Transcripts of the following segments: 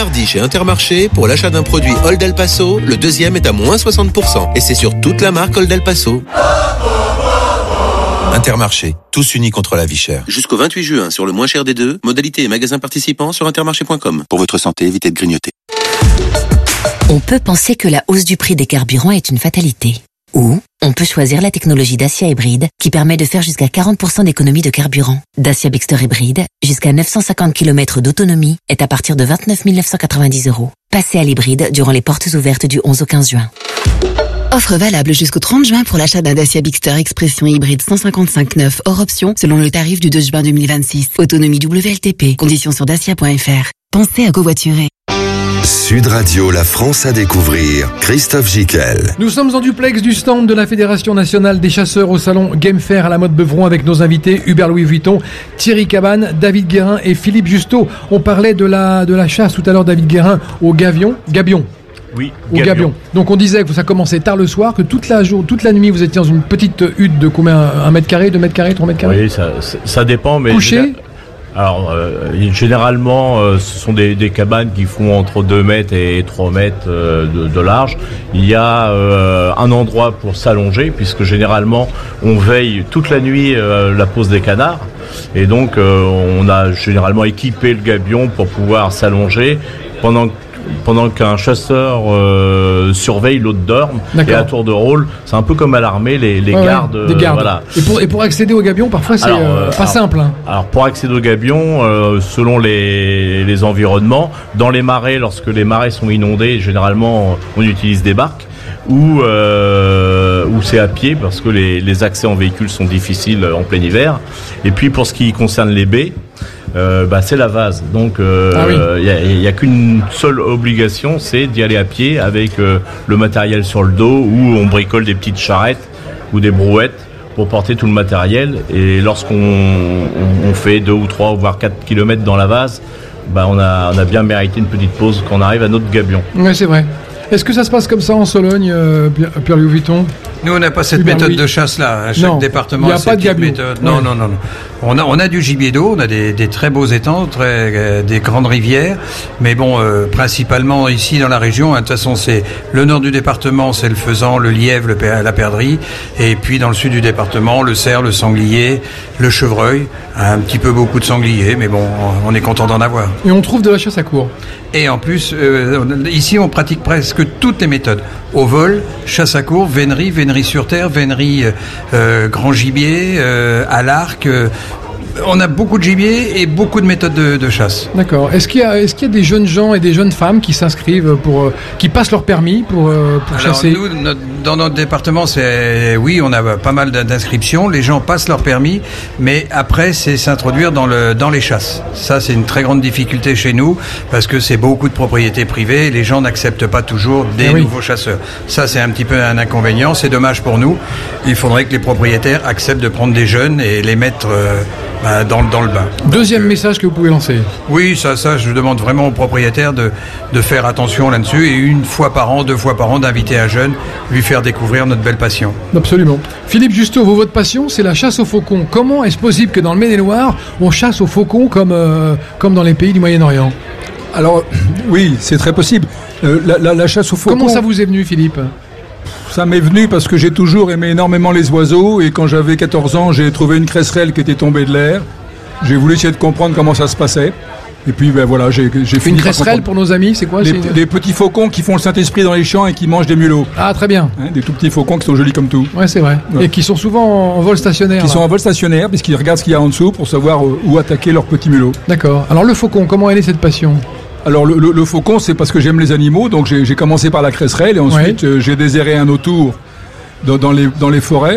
mardi chez Intermarché, pour l'achat d'un produit Old El Paso, le deuxième est à moins 60%. Et c'est sur toute la marque Old El Paso. Intermarché, tous unis contre la vie chère. Jusqu'au 28 juin, sur le moins cher des deux, modalités et magasins participants sur intermarché.com. Pour votre santé, évitez de grignoter. On peut penser que la hausse du prix des carburants est une fatalité. Ou on peut choisir la technologie Dacia Hybride qui permet de faire jusqu'à 40% d'économie de carburant. Dacia Bigster Hybride, jusqu'à 950 km d'autonomie, est à partir de 29 990 €. Passez à l'hybride durant les portes ouvertes du 11 au 15 juin. Offre valable jusqu'au 30 juin pour l'achat d'un Dacia Bigster Expression hybride 155/9 hors option selon le tarif du 2 juin 2026. Autonomie WLTP. Conditions sur dacia.fr. Pensez à covoiturer. Sud Radio, la France à découvrir. Christophe Gicquel. Nous sommes en duplex du stand de la Fédération Nationale des Chasseurs au salon Game Fair à la Motte Beuvron avec nos invités Hubert Louis Vuitton, Thierry Cabane, David Guérin et Philippe Justeau. On parlait de la chasse tout à l'heure, David Guérin, au gabion. Oui, au gabion. Donc on disait que ça commençait tard le soir, que toute la nuit vous étiez dans une petite hutte de combien, 1 mètre carré, 2 mètres carrés, 3 mètres carrés? Oui, ça dépend, mais... Couché? Alors, généralement, ce sont des cabanes qui font entre 2 mètres et 3 mètres de large. Il y a un endroit pour s'allonger, puisque généralement, on veille toute la nuit la pose des canards. Et donc, on a généralement équipé le gabion pour pouvoir s'allonger pendant qu'un chasseur surveille, l'autre dorme. D'accord. Et à tour de rôle, c'est un peu comme à l'armée, les gardes. Des gardes. Voilà. Et pour accéder au gabion, parfois c'est pas simple. Hein. Alors pour accéder au gabion, selon les environnements, dans les marais, lorsque les marais sont inondés, généralement on utilise des barques. Ou c'est à pied parce que les accès en véhicule sont difficiles en plein hiver. Et puis pour ce qui concerne les baies, c'est la vase. Donc il y a qu'une seule obligation, c'est d'y aller à pied avec le matériel sur le dos, ou on bricole des petites charrettes ou des brouettes pour porter tout le matériel. Et lorsqu'on fait 2 ou 3 voire 4 km dans la vase, on a bien mérité une petite pause quand on arrive à notre gabion. Oui, c'est vrai. Est-ce que ça se passe comme ça en Sologne, Pierre Louis Vuitton? Nous, on n'a pas cette méthode de chasse-là. Chaque département a cette méthode. Non. On a du gibier d'eau, on a des très beaux étangs, des grandes rivières. Mais bon, principalement ici dans la région, de toute façon, c'est le nord du département, c'est le faisan, le lièvre, la perdrix. Et puis dans le sud du département, le cerf, le sanglier, le chevreuil. Un petit peu beaucoup de sangliers, mais bon, on est content d'en avoir. Et on trouve de la chasse à courre. Et en plus, ici, on pratique presque toutes les méthodes. Au vol, chasse à courre, vénerie sur terre, vénerie grand gibier, à l'arc. On a beaucoup de gibier et beaucoup de méthodes de chasse. D'accord. Est-ce qu'il y a des jeunes gens et des jeunes femmes qui s'inscrivent qui passent leur permis pour chasser? Nous, dans notre département, on a pas mal d'inscriptions. Les gens passent leur permis, mais après, c'est s'introduire dans les chasses. Ça, c'est une très grande difficulté chez nous parce que c'est beaucoup de propriétés privées. Les gens n'acceptent pas toujours des nouveaux chasseurs. Ça, c'est un petit peu un inconvénient. C'est dommage pour nous. Il faudrait que les propriétaires acceptent de prendre des jeunes et les mettre dans le bain. Deuxième message que vous pouvez lancer. Oui, ça, je demande vraiment aux propriétaires de faire attention là-dessus et 1 fois par an, 2 fois par an, d'inviter un jeune, lui faire découvrir notre belle passion. Absolument. Philippe Justeau, votre passion, c'est la chasse aux faucons. Comment est-ce possible que dans le Maine-et-Loire, on chasse aux faucons comme dans les pays du Moyen-Orient? Alors, oui, c'est très possible. La chasse aux faucons... Comment ça vous est venu, Philippe? Ça m'est venu parce que j'ai toujours aimé énormément les oiseaux, et quand j'avais 14 ans, j'ai trouvé une cresserelle qui était tombée de l'air. J'ai voulu essayer de comprendre comment ça se passait. Et puis voilà, j'ai fini. Une cresserelle pour nos amis, c'est quoi? Des petits faucons qui font le Saint-Esprit dans les champs et qui mangent des mulots. Ah, très bien. Des tout petits faucons qui sont jolis comme tout. Ouais, c'est vrai. Ouais. Et qui sont souvent en vol stationnaire. Qui sont en vol stationnaire, puisqu'ils regardent ce qu'il y a en dessous pour savoir où attaquer leurs petits mulots. D'accord. Alors le faucon, comment est née cette passion? Alors le faucon, c'est parce que j'aime les animaux, donc j'ai commencé par la cresserelle et ensuite j'ai déserré un autour dans les forêts.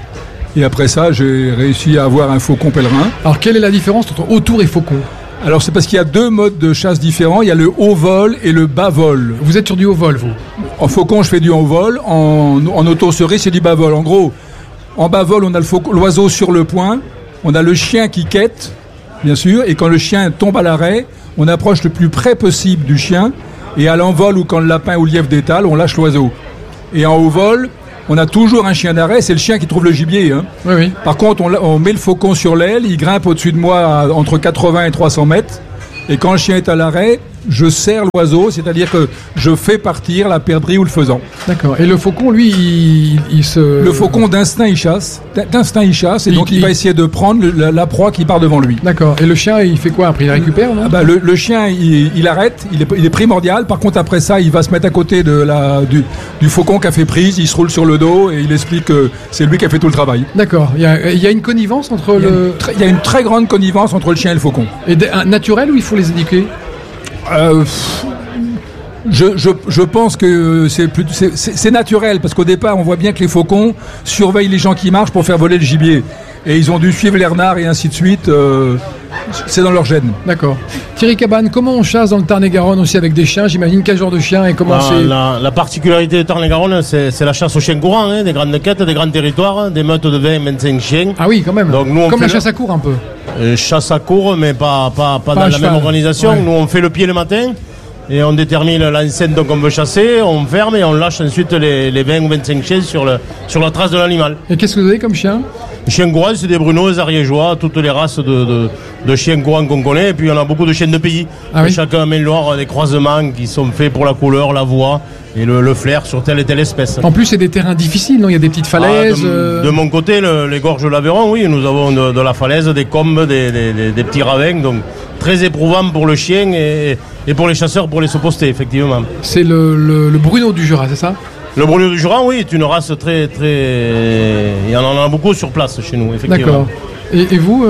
Et après ça, j'ai réussi à avoir un faucon pèlerin. Alors quelle est la différence entre autour et faucon? Alors c'est parce qu'il y a 2 modes de chasse différents. Il y a le haut vol et le bas vol. Vous êtes sur du haut vol, vous? En faucon, je fais du haut vol. En auto-cerise, c'est du bas vol. En gros, en bas vol, on a l'oiseau sur le point. On a le chien qui quête, bien sûr. Et quand le chien tombe à l'arrêt, on approche le plus près possible du chien. Et à l'envol ou quand le lapin ou le lièvre détale, on lâche l'oiseau. Et en haut vol, on a toujours un chien d'arrêt, c'est le chien qui trouve le gibier. Hein. Oui. Par contre, on met le faucon sur l'aile, il grimpe au-dessus de moi entre 80 et 300 mètres. Et quand le chien est à l'arrêt, je serre l'oiseau, c'est-à-dire que je fais partir la perdrix ou le faisan. D'accord. Et le faucon, lui, il se... Le faucon, d'instinct, il chasse. Et donc il va essayer de prendre la proie qui part devant lui. D'accord. Et le chien, il fait quoi après? Il récupère, non? Le chien, il arrête, il est primordial. Par contre, après ça, il va se mettre à côté du faucon qui a fait prise, il se roule sur le dos et il explique que c'est lui qui a fait tout le travail. D'accord. Il y a une connivence entre il y a une très grande connivence entre le chien et le faucon. Et naturel ou il faut les éduquer? Je pense que c'est naturel parce qu'au départ on voit bien que les faucons surveillent les gens qui marchent pour faire voler le gibier et ils ont dû suivre les renards et ainsi de suite. C'est dans leur gène. D'accord. Thierry Cabane, comment on chasse dans le Tarn-et-Garonne aussi avec des chiens? J'imagine quel genre de chien et comment c'est... La particularité du Tarn-et-Garonne, c'est la chasse aux chiens courants, des grandes quêtes, des grands territoires, des meutes de 20-25 chiens. Ah oui, quand même. Donc, nous, comme la chasse à court un peu. Chasse à court, mais pas dans la même organisation. Ouais. Nous, on fait le pied le matin et on détermine l'enceinte qu'on veut chasser, on ferme et on lâche ensuite les 20 ou 25 chiens sur la trace de l'animal. Et qu'est-ce que vous avez comme chien? Les chiens courants, c'est des bruneaux, des ariégeois, toutes les races de chiens courants qu'on connaît. Et puis il y en a beaucoup de chiens de pays. Ah oui. Chacun améliore des croisements qui sont faits pour la couleur, la voix et le flair sur telle et telle espèce. En plus, c'est des terrains difficiles, non? Il y a des petites falaises. De mon côté, les gorges de l'Aveyron, oui, nous avons de la falaise, des combes, des petits ravins. Donc très éprouvant pour le chien et pour les chasseurs pour les se poster, effectivement. C'est le Bruno du Jura, c'est ça? Le Bruno du Jura, oui, est une race très... Il y en a beaucoup sur place chez nous, effectivement. D'accord. Et vous,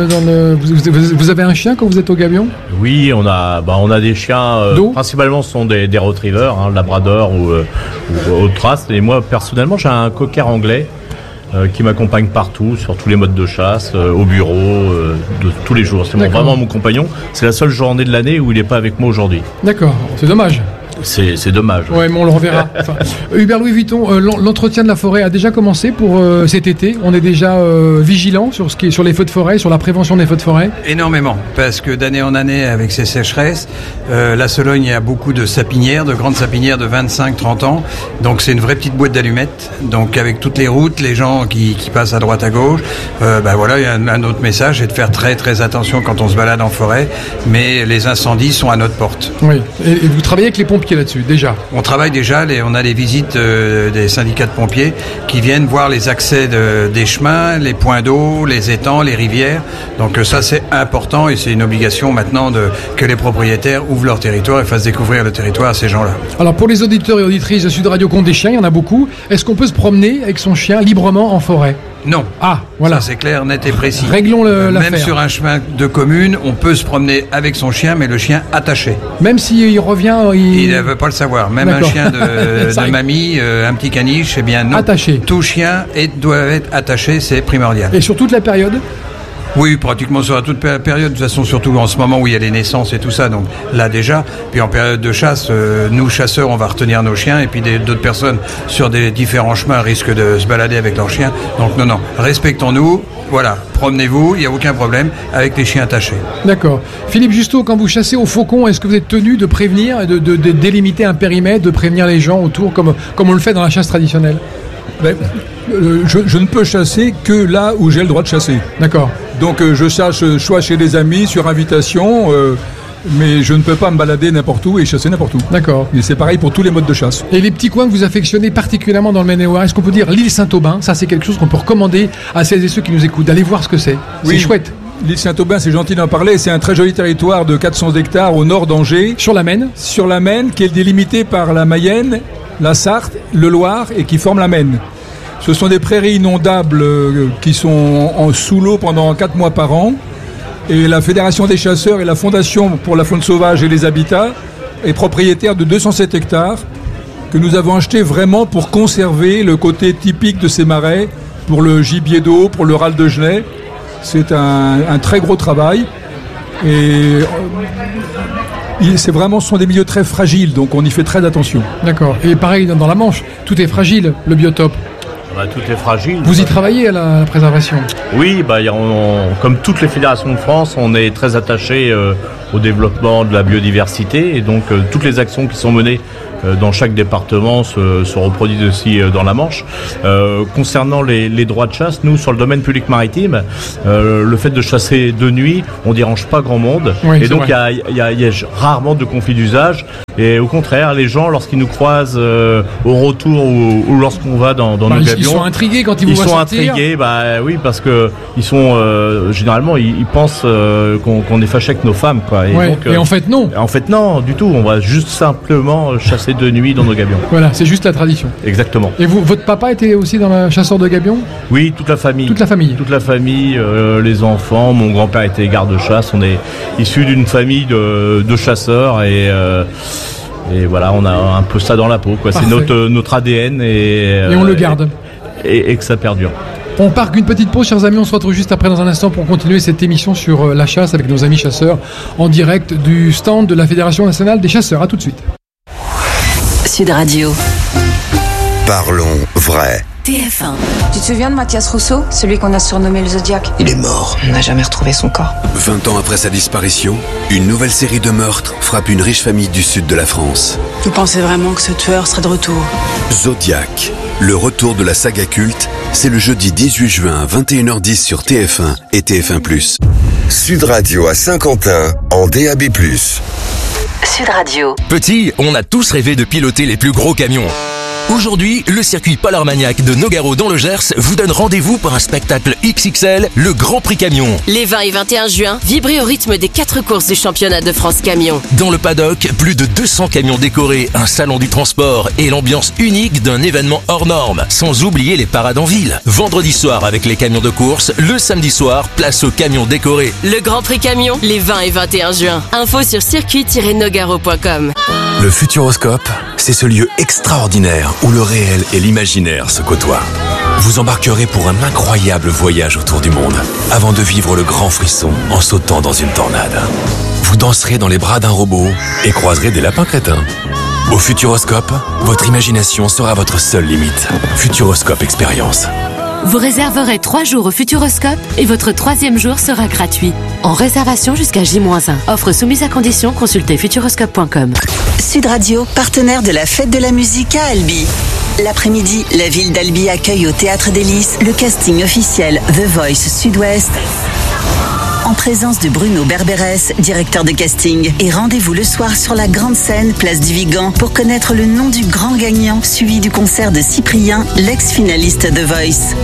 vous avez un chien quand vous êtes au Gabion? Oui, on a des chiens, principalement ce sont des retrievers, labrador ou autre race. Et moi, personnellement, j'ai un cocker anglais qui m'accompagne partout, sur tous les modes de chasse, au bureau, de tous les jours. C'est vraiment mon compagnon. C'est la seule journée de l'année où il n'est pas avec moi aujourd'hui. D'accord, c'est dommage. C'est dommage. Ouais, mais on le reverra. Hubert Louis Vuitton, l'entretien de la forêt a déjà commencé pour cet été. On est déjà vigilant sur les feux de forêt, sur la prévention des feux de forêt. Énormément, parce que d'année en année, avec ces sécheresses, la Sologne a beaucoup de sapinières, de grandes sapinières de 25-30 ans. Donc c'est une vraie petite boîte d'allumettes. Donc avec toutes les routes, les gens qui passent à droite à gauche, voilà, il y a un autre message, c'est de faire très très attention quand on se balade en forêt. Mais les incendies sont à notre porte. Oui. Et vous travaillez avec les pompiers là-dessus, déjà? On travaille déjà, on a les visites des syndicats de pompiers qui viennent voir les accès des chemins, les points d'eau, les étangs, les rivières. Donc ça c'est important et c'est une obligation maintenant que les propriétaires ouvrent leur territoire et fassent découvrir le territoire à ces gens-là. Alors pour les auditeurs et auditrices de Sud Radio qui ont des chiens, il y en a beaucoup, est-ce qu'on peut se promener avec son chien librement en forêt? Non. Ah, voilà. Ça c'est clair, net et précis. Réglons l'affaire. Même sur un chemin de commune, on peut se promener avec son chien, mais le chien attaché. Même s'il revient... Il ne veut pas le savoir. Même un chien de mamie, un petit caniche, eh bien non. Attaché. Tout chien doit être attaché, c'est primordial. Et sur toute la période? Oui, pratiquement sur toute période, de toute façon, surtout en ce moment où il y a les naissances et tout ça, donc là déjà. Puis en période de chasse, nous chasseurs, on va retenir nos chiens, et puis d'autres personnes sur des différents chemins risquent de se balader avec leurs chiens. Donc non, respectons-nous, voilà, promenez-vous, il n'y a aucun problème, avec les chiens attachés. D'accord. Philippe Justeau, quand vous chassez au faucon, est-ce que vous êtes tenu de prévenir, de délimiter un périmètre, de prévenir les gens autour, comme on le fait dans la chasse traditionnelle? Je ne peux chasser que là où j'ai le droit de chasser. D'accord. Donc je chasse soit chez des amis, sur invitation, mais je ne peux pas me balader n'importe où et chasser n'importe où. D'accord. Et c'est pareil pour tous les modes de chasse. Et les petits coins que vous affectionnez particulièrement dans le Maine-et-Loire, est-ce qu'on peut dire l'île Saint-Aubin? Ça, c'est quelque chose qu'on peut recommander à celles et ceux qui nous écoutent, d'aller voir ce que c'est. Oui. C'est chouette. L'île Saint-Aubin, c'est gentil d'en parler, c'est un très joli territoire de 400 hectares au nord d'Angers. Sur la Maine? Sur la Maine, qui est délimitée par la Mayenne, la Sarthe, le Loir et qui forme la Maine. Ce sont des prairies inondables qui sont sous l'eau pendant 4 mois par an. Et la Fédération des chasseurs et la Fondation pour la faune sauvage et les habitats est propriétaire de 207 hectares que nous avons achetés vraiment pour conserver le côté typique de ces marais, pour le gibier d'eau, pour le râle de genêt. C'est un très gros travail. Et ce sont des milieux très fragiles, donc on y fait très attention. D'accord. Et pareil, dans la Manche, tout est fragile, le biotope. Tout est fragile. Vous y travaillez à la préservation? Oui, comme toutes les fédérations de France, on est très attaché au développement de la biodiversité, et donc toutes les actions qui sont menées dans chaque département se reproduisent aussi dans la Manche. Concernant les droits de chasse, nous, sur le domaine public maritime, le fait de chasser de nuit, on dérange pas grand monde. Oui, et donc, il y a rarement de conflits d'usage. Et au contraire, les gens, lorsqu'ils nous croisent au retour ou lorsqu'on va dans nos gabions... Ils sont intrigués quand ils vous voient sortir. Ils sont intrigués, oui, parce que ils sont... généralement, ils pensent qu'on est fâché avec nos femmes, quoi. Et en fait, non. En fait, non, du tout. On va juste simplement chasser de nuit dans nos gabions. Voilà, c'est juste la tradition. Exactement. Et votre papa était aussi dans la chasseur de gabions ? Oui, toute la famille. Toute la famille. Toute la famille, les enfants. Mon grand-père était garde-chasse. On est issus d'une famille de chasseurs et voilà, on a un peu ça dans la peau, quoi. C'est notre ADN et on le garde. Et que ça perdure. On part qu'une petite pause, chers amis. On se retrouve juste après dans un instant pour continuer cette émission sur la chasse avec nos amis chasseurs en direct du stand de la Fédération nationale des chasseurs. À tout de suite. Sud Radio. Parlons vrai. TF1. Tu te souviens de Mathias Rousseau, celui qu'on a surnommé le Zodiac ? Il est mort. On n'a jamais retrouvé son corps. 20 ans après sa disparition, une nouvelle série de meurtres frappe une riche famille du sud de la France. Vous pensez vraiment que ce tueur serait de retour ? Zodiac, le retour de la saga culte, c'est le jeudi 18 juin à 21h10 sur TF1 et TF1+. Sud Radio à Saint-Quentin en DAB+. Sud Radio. Petit, on a tous rêvé de piloter les plus gros camions. Aujourd'hui, le circuit Polar Maniac de Nogaro dans le Gers vous donne rendez-vous pour un spectacle XXL, le Grand Prix Camion. Les 20 et 21 juin, vibrez au rythme des 4 courses du championnat de France Camion. Dans le paddock, plus de 200 camions décorés, un salon du transport et l'ambiance unique d'un événement hors norme. Sans oublier les parades en ville. Vendredi soir avec les camions de course, le samedi soir, place aux camions décorés. Le Grand Prix Camion, les 20 et 21 juin. Info sur circuit-nogaro.com. Le Futuroscope, c'est ce lieu extraordinaire où le réel et l'imaginaire se côtoient. Vous embarquerez pour un incroyable voyage autour du monde, avant de vivre le grand frisson en sautant dans une tornade. Vous danserez dans les bras d'un robot et croiserez des lapins crétins. Au Futuroscope, votre imagination sera votre seule limite. Futuroscope Expérience. Vous réserverez 3 jours au Futuroscope et votre 3e jour sera gratuit. En réservation jusqu'à J-1. Offre soumise à condition, consultez futuroscope.com. Sud Radio, partenaire de la Fête de la musique à Albi. L'après-midi, la ville d'Albi accueille au Théâtre des Lys le casting officiel The Voice Sud-Ouest, en présence de Bruno Berberes, directeur de casting. Et rendez-vous le soir sur la grande scène, place du Vigan, pour connaître le nom du grand gagnant, suivi du concert de Cyprien, l'ex-finaliste The Voice.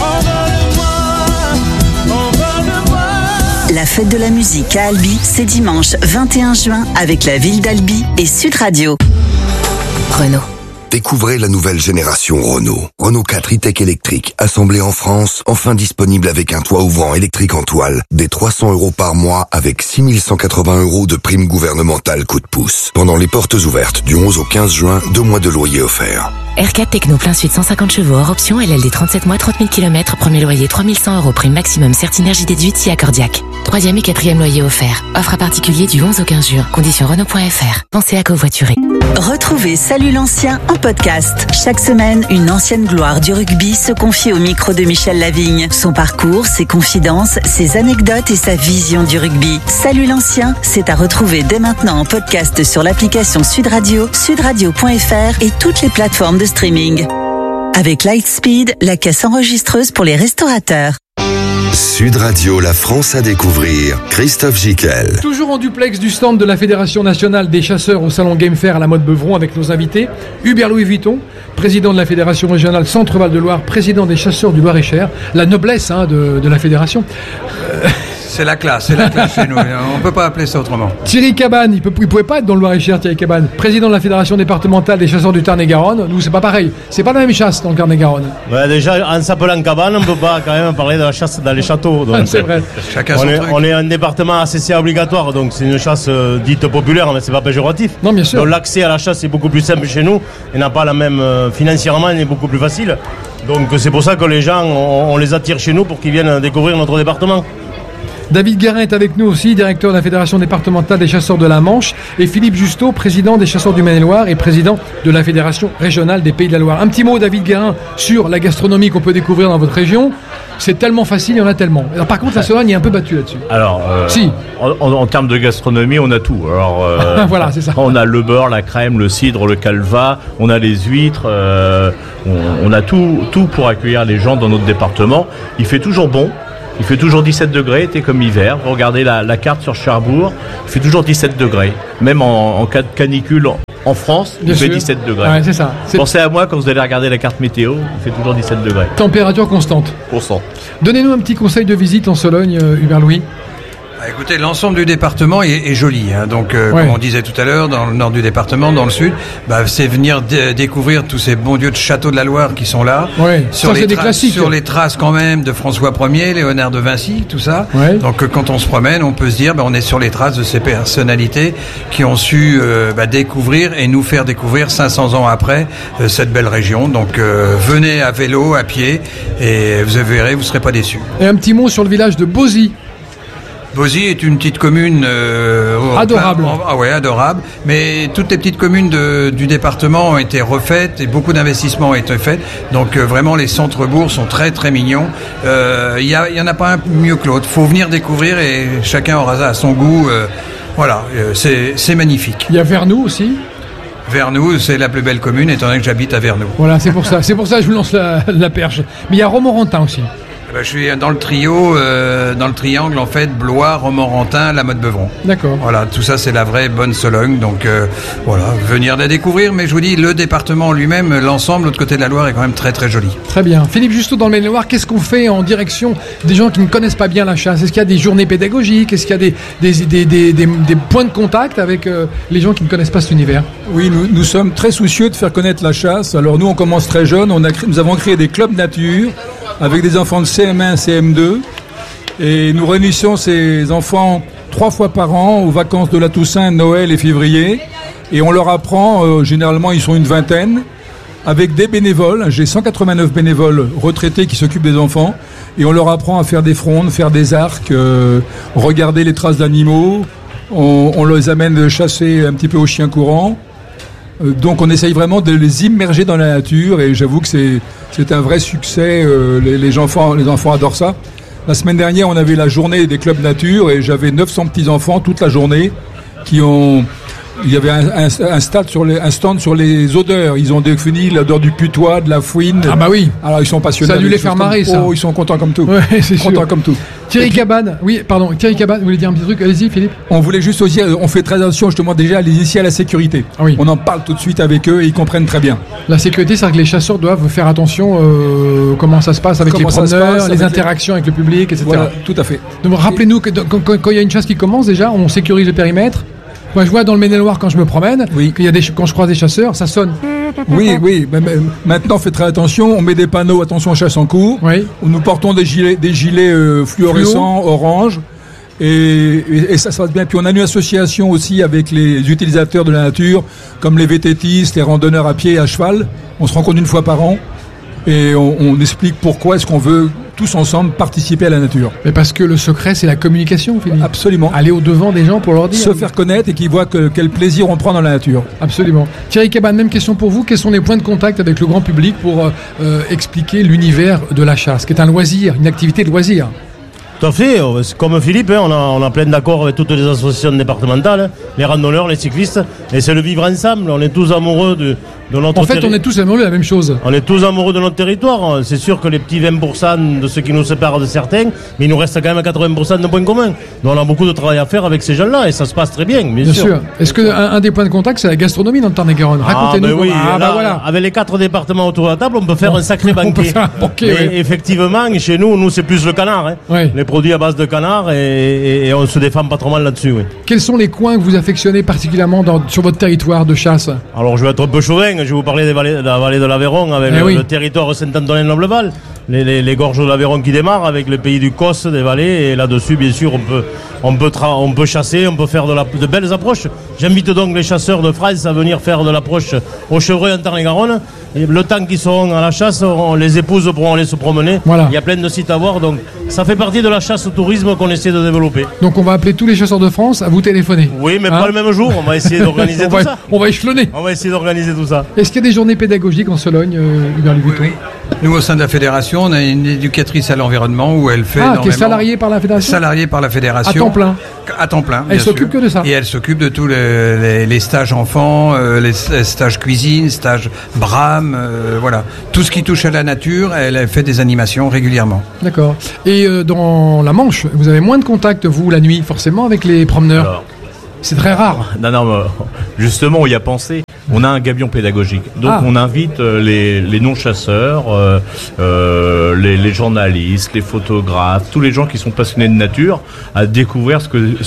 La Fête de la musique à Albi, c'est dimanche 21 juin avec la ville d'Albi et Sud Radio. Renault. Découvrez la nouvelle génération Renault. Renault 4 e-tech électrique, assemblé en France, enfin disponible avec un toit ouvrant électrique en toile, des 300 € par mois avec 6 180 € de prime gouvernementale coup de pouce. Pendant les portes ouvertes du 11 au 15 juin, 2 mois de loyer offerts. R4 Techno plein sud 150 chevaux hors option, LLD 37 mois, 30 000 km, premier loyer 3 100 € prime maximum, Certinergie déduite si accordiaque. 3e et 4e loyer offert. Offre à particulier du 11 au 15 juin. Conditions Renault.fr. Pensez à covoiturer. Retrouvez Salut l'ancien en podcast. Chaque semaine, une ancienne gloire du rugby se confie au micro de Michel Lavigne. Son parcours, ses confidences, ses anecdotes et sa vision du rugby. Salut l'ancien, c'est à retrouver dès maintenant en podcast sur l'application Sud Radio, sudradio.fr et toutes les plateformes de streaming. Avec Lightspeed, la caisse enregistreuse pour les restaurateurs. Sud Radio, la France à découvrir. Christophe Gicquel. Toujours en duplex du stand de la Fédération nationale des chasseurs au salon Game Fair à la Motte Beuvron avec nos invités. Hubert Louis Vuitton, président de la Fédération régionale Centre-Val de Loire, président des chasseurs du Loir-et-Cher. La noblesse de la Fédération. C'est la classe chez nous. On ne peut pas appeler ça autrement. Thierry Cabane, il ne pouvait pas être dans le Loir-et-Cher, Thierry Cabane, président de la Fédération départementale des chasseurs du Tarn-et-Garonne. Nous, c'est pas pareil. C'est pas la même chasse dans le Tarn-et-Garonne. Ouais, déjà, en s'appelant Cabane, on ne peut pas quand même parler de la chasse dans les châteaux. Donc, c'est vrai. Chacun on est un département ACCA obligatoire, donc c'est une chasse dite populaire, mais c'est pas péjoratif. Non, bien sûr. Donc l'accès à la chasse est beaucoup plus simple chez nous et n'a pas la même financièrement, elle est beaucoup plus facile. Donc c'est pour ça que les gens, on les attire chez nous pour qu'ils viennent découvrir notre département. David Guérin est avec nous aussi, directeur de la Fédération départementale des chasseurs de la Manche, et Philippe Justeau, président des chasseurs du Maine-et-Loire et président de la Fédération régionale des Pays de la Loire. Un petit mot, David Guérin, sur la gastronomie qu'on peut découvrir dans votre région. C'est tellement facile, il y en a tellement. Alors, par contre, la Sologne est un peu battue là-dessus. Alors, si. En termes de gastronomie, on a tout. Alors, voilà, c'est ça. On a le beurre, la crème, le cidre, le calva, on a les huîtres, on a tout pour accueillir les gens dans notre département. Il fait toujours bon. Il fait toujours 17 degrés, été comme hiver. Vous regardez la carte sur Cherbourg, il fait toujours 17 degrés. Même en cas de canicule en France, il fait 17 degrés. Ouais, c'est ça. Pensez à moi quand vous allez regarder la carte météo, il fait toujours 17 degrés. Température constante. Constante. Donnez-nous un petit conseil de visite en Sologne, Hubert Louis. Écoutez, l'ensemble du département est joli. Donc, comme on disait tout à l'heure, dans le nord du département, dans le sud, c'est venir découvrir tous ces bons dieux de châteaux de la Loire qui sont là. Ouais. Sur les traces quand même de François Ier, Léonard de Vinci, tout ça. Ouais. Donc, quand on se promène, on peut se dire, on est sur les traces de ces personnalités qui ont su découvrir et nous faire découvrir 500 ans après cette belle région. Donc, venez à vélo, à pied, et vous verrez, vous ne serez pas déçus. Et un petit mot sur le village de Bozy. Bozy est une petite commune adorable. Adorable. Mais toutes les petites communes du département ont été refaites et beaucoup d'investissements ont été faits. Donc vraiment, les centres-bourgs sont très très mignons. Il y en a pas un mieux que l'autre. Faut venir découvrir et chacun aura ça à son goût. C'est magnifique. Il y a Vernoux aussi. Vernoux, c'est la plus belle commune étant donné que j'habite à Vernoux. Voilà, c'est pour ça que je vous lance la perche. Mais il y a Romorantin aussi. Je suis dans le trio, dans le triangle en fait, Blois, Romorantin, La Motte-Beuvron. D'accord. Voilà, tout ça c'est la vraie bonne Sologne, donc venir la découvrir. Mais je vous dis, le département lui-même, l'ensemble, l'autre côté de la Loire est quand même très très joli. Très bien. Philippe Justeau, dans le Maine-et-Loire, qu'est-ce qu'on fait en direction des gens qui ne connaissent pas bien la chasse ? Est-ce qu'il y a des journées pédagogiques ? Est-ce qu'il y a des points de contact avec les gens qui ne connaissent pas cet univers ? Oui, nous sommes très soucieux de faire connaître la chasse. Alors nous, on commence très jeune. Nous avons créé des clubs nature avec des enfants de CM1, CM2, et nous réunissons ces enfants 3 fois par an aux vacances de la Toussaint, Noël et février, et on leur apprend, généralement ils sont une vingtaine, avec des bénévoles. J'ai 189 bénévoles retraités qui s'occupent des enfants, et on leur apprend à faire des frondes, faire des arcs, regarder les traces d'animaux. On les amène chasser un petit peu aux chiens courants. Donc on essaye vraiment de les immerger dans la nature, et j'avoue que c'est un vrai succès. Les enfants adorent ça. La semaine dernière, on avait la journée des clubs nature et j'avais 900 petits-enfants toute la journée il y avait un stand sur les odeurs. Ils ont défini l'odeur du putois, de la fouine. Ah bah oui. Alors ils sont passionnés. Ça a dû les faire marrer, ça. Oh, ils sont contents comme tout. Ouais, c'est contents sûr. comme tout. Thierry Cabane, vous voulez dire un petit truc ? Allez-y, Philippe. On voulait juste aussi, on fait très attention justement déjà à les initier à la sécurité. Ah oui. On en parle tout de suite avec eux et ils comprennent très bien. La sécurité, c'est-à-dire que les chasseurs doivent faire attention comment ça se passe avec les promeneurs, les interactions avec le public, etc. Voilà, tout à fait. Donc rappelez-nous que quand il y a une chasse qui commence, déjà, on sécurise le périmètre. Moi, je vois dans le Maine-et-Loire quand je me promène, quand je croise des chasseurs, ça sonne. Oui. Mais maintenant, faites très attention. On met des panneaux, attention chasse en cours. Oui. Nous portons des gilets fluorescents, orange. Et ça se passe bien. Puis on a une association aussi avec les utilisateurs de la nature, comme les vététistes, les randonneurs à pied et à cheval. On se rencontre une fois par an et on explique pourquoi est-ce qu'on veut tous ensemble participer à la nature. Mais parce que le secret, c'est la communication, Philippe. Absolument. Aller au-devant des gens pour leur dire. Se faire connaître et qu'ils voient quel plaisir on prend dans la nature. Absolument. Thierry Cabane, même question pour vous. Quels sont les points de contact avec le grand public pour expliquer l'univers de la chasse, qui est un loisir, une activité de loisir ? Tout à fait, comme Philippe, on a plein d'accords avec toutes les associations départementales, les randonneurs, les cyclistes, et c'est le vivre ensemble. On est tous amoureux de notre on est tous amoureux de la même chose. On est tous amoureux de notre territoire. C'est sûr que les petits 20% de ceux qui nous séparent de certains, mais il nous reste quand même 80% de points communs. Donc on a beaucoup de travail à faire avec ces gens-là, et ça se passe très bien, bien sûr. Est-ce qu'un des points de contact, c'est la gastronomie dans le Tarn-et-Garonne ? Racontez-nous. Oui, voilà. Avec les 4 départements autour de la table, on peut faire un sacré banquet. On peut faire un banquet, mais effectivement, chez nous, c'est plus le canard. Les produits à base de canard, et on se défend pas trop mal là-dessus. Oui. Quels sont les coins que vous affectionnez particulièrement sur votre territoire de chasse ? Alors je vais être un peu chauvin, je vais vous parler de la vallée de l'Aveyron avec le territoire Saint-Antonin-Nobleval, les gorges de l'Aveyron qui démarrent avec le pays du Causse, des vallées, et là-dessus bien sûr on peut chasser, on peut faire de belles approches. J'invite donc les chasseurs de France à venir faire de l'approche au chevreuil en Tarn-et-Garonne. le temps qu'ils seront à la chasse, les épouses pourront aller se promener. Voilà. Il y a plein de sites à voir, donc ça fait partie de la chasse au tourisme qu'on essaie de développer. Donc on va appeler tous les chasseurs de France à vous téléphoner. Oui, mais pas le même jour, on va essayer d'organiser tout ça. On va échelonner. On va essayer d'organiser tout ça. Est-ce qu'il y a des journées pédagogiques en Sologne, Hubert Louis-Vuitton ? Oui. Nous, au sein de la fédération, on a une éducatrice à l'environnement où elle fait... qui est salariée par la fédération ? Salariée par la fédération. À temps plein ? À temps plein, Elle s'occupe que de ça ? Et elle s'occupe de tous les stages enfants, les stages cuisine, stages Brahms, voilà. Tout ce qui touche à la nature, elle fait des animations régulièrement. D'accord. Et dans la Manche, vous avez moins de contact, vous, la nuit, forcément, avec les promeneurs ? Alors, c'est très rare. Non, justement, on y a pensé. On a un gabion pédagogique. Donc on invite les non-chasseurs, les journalistes, les photographes, tous les gens qui sont passionnés de nature à découvrir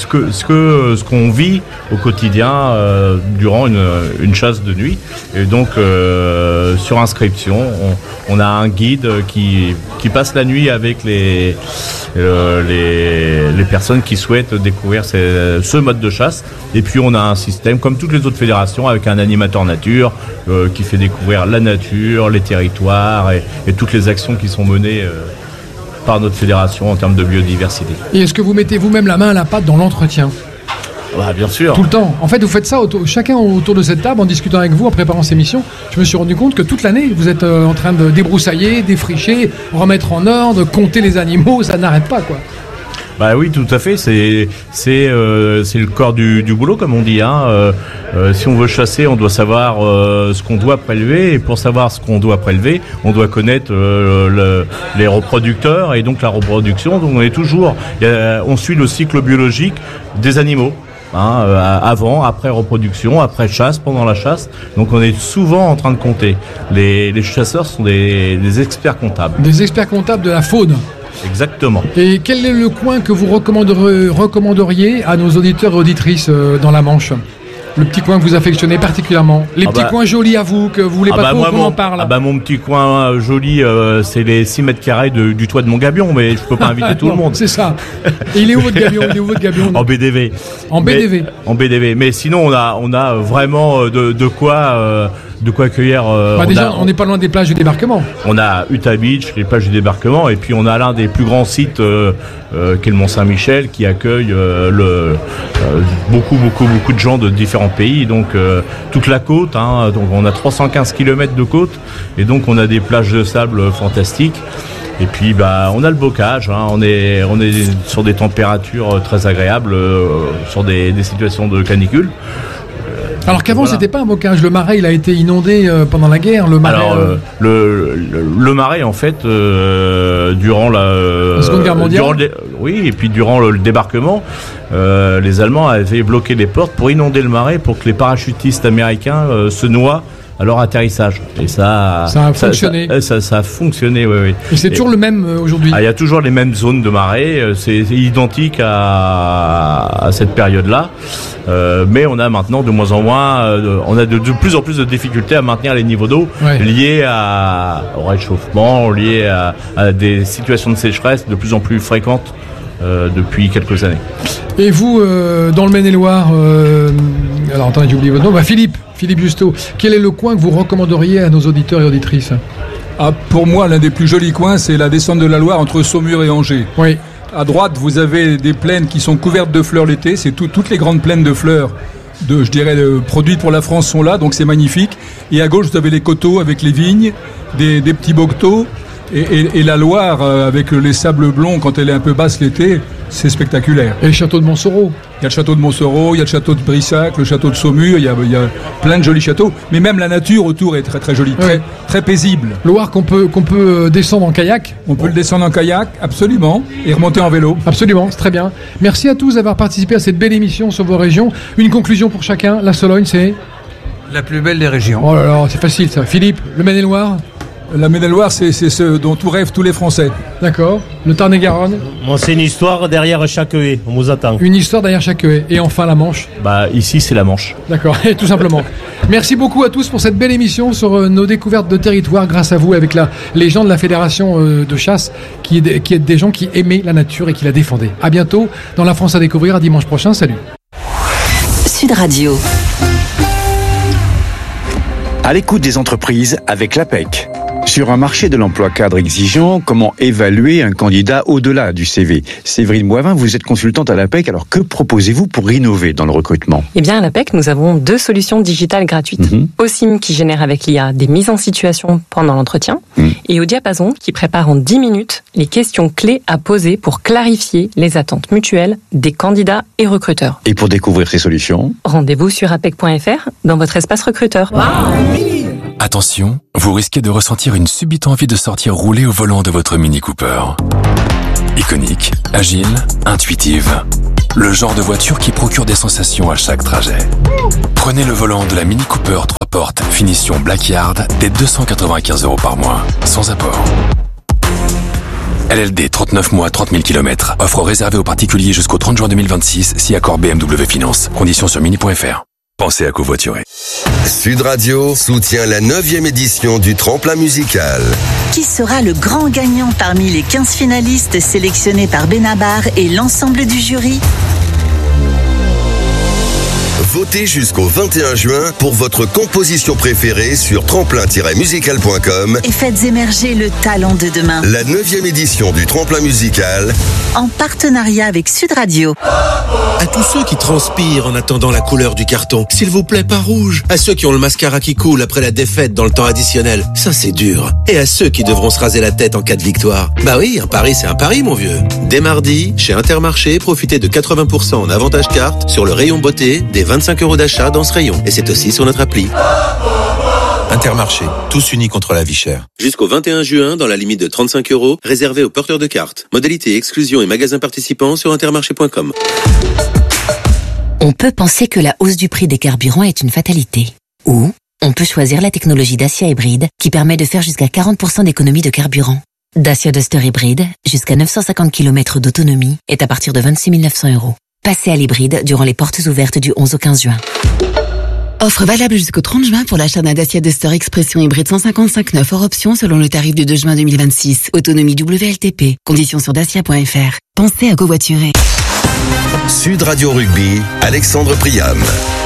ce qu'on vit au quotidien durant une chasse de nuit. Et donc sur inscription, on a un guide qui passe la nuit avec les personnes qui souhaitent découvrir ce mode de chasse. Et puis on a un système comme toutes les autres fédérations avec un animateur nature qui fait découvrir la nature, les territoires et toutes les actions qui sont menées par notre fédération en termes de biodiversité. Et est-ce que vous mettez vous-même la main à la pâte dans l'entretien ? Bien sûr. Tout le temps. En fait, vous faites ça chacun autour de cette table en discutant avec vous, en préparant ces missions. Je me suis rendu compte que toute l'année, vous êtes en train de débroussailler, défricher, remettre en ordre, compter les animaux, ça n'arrête pas, quoi. Oui, tout à fait. C'est le corps du boulot, comme on dit. Si on veut chasser, on doit savoir ce qu'on doit prélever. Et pour savoir ce qu'on doit prélever, on doit connaître les reproducteurs et donc la reproduction. Donc on suit le cycle biologique des animaux. Avant, après reproduction, après chasse, pendant la chasse. Donc on est souvent en train de compter. Les chasseurs sont des experts comptables. Des experts comptables de la faune. Exactement. Et quel est le coin que vous recommanderiez à nos auditeurs et auditrices dans la Manche ? Le petit coin que vous affectionnez particulièrement ? Les petits coins jolis à vous, que vous voulez pas trop qu'on en parle ? Mon petit coin joli, c'est les 6 mètres carrés du toit de mon gabion, mais je peux pas inviter tout le monde. C'est ça. Et il est où votre gabion ? En BDV. En BDV. Mais sinon, on a vraiment de quoi accueillir. On n'est pas loin des plages du débarquement. On a Utah Beach, les plages du débarquement, et puis on a l'un des plus grands sites qui est le Mont-Saint-Michel, qui accueille beaucoup de gens de différents pays. Donc toute la côte, donc on a 315 km de côte, et donc on a des plages de sable fantastiques. Et puis on a le bocage, on est sur des températures très agréables, sur des situations de canicule. Alors qu'avant c'était pas un bocage, le Marais il a été inondé pendant la guerre. Le Marais, le Marais en fait durant la Seconde Guerre mondiale. Et puis durant le débarquement, les Allemands avaient bloqué les portes pour inonder le Marais pour que les parachutistes américains se noient à leur atterrissage. Et ça a fonctionné. Ça a fonctionné, oui. Et c'est toujours le même aujourd'hui. Il y a toujours les mêmes zones de marée. C'est identique à cette période-là. Mais on a maintenant de moins en moins, on a de plus en plus de difficultés à maintenir les niveaux d'eau liés au réchauffement, liés à des situations de sécheresse de plus en plus fréquentes depuis quelques années. Et vous, dans le Maine-et-Loire, alors attendez, j'ai oublié votre nom, Philippe Justo, quel est le coin que vous recommanderiez à nos auditeurs et auditrices ? Pour moi, l'un des plus jolis coins, c'est la descente de la Loire entre Saumur et Angers. Oui. À droite, vous avez des plaines qui sont couvertes de fleurs l'été. C'est toutes les grandes plaines de fleurs, produites pour la France sont là, donc c'est magnifique. Et à gauche, vous avez les coteaux avec les vignes, des petits bocteaux. Et la Loire, avec les sables blonds, quand elle est un peu basse l'été, c'est spectaculaire. Et le château de Montsoreau. Il y a le château de Montsoreau, il y a le château de Brissac, le château de Saumur, il y a plein de jolis châteaux. Mais même la nature autour est très très jolie, très paisible. Loire qu'on peut descendre en kayak. On peut le descendre en kayak, absolument, et remonter en vélo. Absolument, c'est très bien. Merci à tous d'avoir participé à cette belle émission sur vos régions. Une conclusion pour chacun, la Sologne, c'est la plus belle des régions. Oh là là, c'est facile ça. Philippe, le Maine-et-Loire. La Maine-et-Loire, c'est ce dont tout rêvent tous les Français. D'accord. Le Tarn-et-Garonne. Moi, c'est une histoire derrière chaque haie. On vous attend. Une histoire derrière chaque haie. Et enfin, la Manche. Ici, c'est la Manche. D'accord, tout simplement. Merci beaucoup à tous pour cette belle émission sur nos découvertes de territoire. Grâce à vous, avec les gens de la Fédération de chasse, qui est des gens qui aimaient la nature et qui la défendaient. À bientôt dans La France à découvrir. À dimanche prochain. Salut. Sud Radio. À l'écoute des entreprises avec l'APEC. Sur un marché de l'emploi cadre exigeant, comment évaluer un candidat au-delà du CV? Séverine Boivin, vous êtes consultante à l'APEC, alors que proposez-vous pour innover dans le recrutement? Eh bien, à l'APEC, nous avons 2 solutions digitales gratuites. OSIM qui génère avec l'IA des mises en situation pendant l'entretien et au Diapason qui prépare en 10 minutes les questions clés à poser pour clarifier les attentes mutuelles des candidats et recruteurs. Et pour découvrir ces solutions, rendez-vous sur apec.fr dans votre espace recruteur. Attention, vous risquez de ressentir une subite envie de sortir rouler au volant de votre Mini Cooper. Iconique, agile, intuitive. Le genre de voiture qui procure des sensations à chaque trajet. Prenez le volant de la Mini Cooper 3 portes, finition Blackyard, dès 295 € par mois, sans apport. LLD, 39 mois, 30 000 km. Offre réservée aux particuliers jusqu'au 30 juin 2026, si accord BMW Finance. Conditions sur mini.fr. Pensez à covoiturer. Sud Radio soutient la 9e édition du Tremplin musical. Qui sera le grand gagnant parmi les 15 finalistes sélectionnés par Benabar et l'ensemble du jury? Votez jusqu'au 21 juin pour votre composition préférée sur tremplin-musical.com et faites émerger le talent de demain. La 9e édition du Tremplin musical en partenariat avec Sud Radio. À tous ceux qui transpirent en attendant la couleur du carton, s'il vous plaît, pas rouge. À ceux qui ont le mascara qui coule après la défaite dans le temps additionnel, ça c'est dur. Et à ceux qui devront se raser la tête en cas de victoire. Bah oui, un pari c'est un pari mon vieux. Dès mardi, chez Intermarché, profitez de 80% en avantage carte sur le rayon beauté, des 25 € d'achat dans ce rayon. Et c'est aussi sur notre appli. Intermarché, tous unis contre la vie chère. Jusqu'au 21 juin, dans la limite de 35 €, réservé aux porteurs de cartes. Modalité, exclusion et magasins participants sur intermarché.com. On peut penser que la hausse du prix des carburants est une fatalité. Ou on peut choisir la technologie Dacia hybride qui permet de faire jusqu'à 40% d'économie de carburant. Dacia Duster hybride, jusqu'à 950 km d'autonomie, est à partir de 26 900 €. Passez à l'hybride durant les portes ouvertes du 11 au 15 juin. Offre valable jusqu'au 30 juin pour l'achat d'un Dacia Duster Expression hybride 155.9 hors option selon le tarif du 2 juin 2026. Autonomie WLTP. Conditions sur dacia.fr. Pensez à covoiturer. Sud Radio Rugby, Alexandre Priam.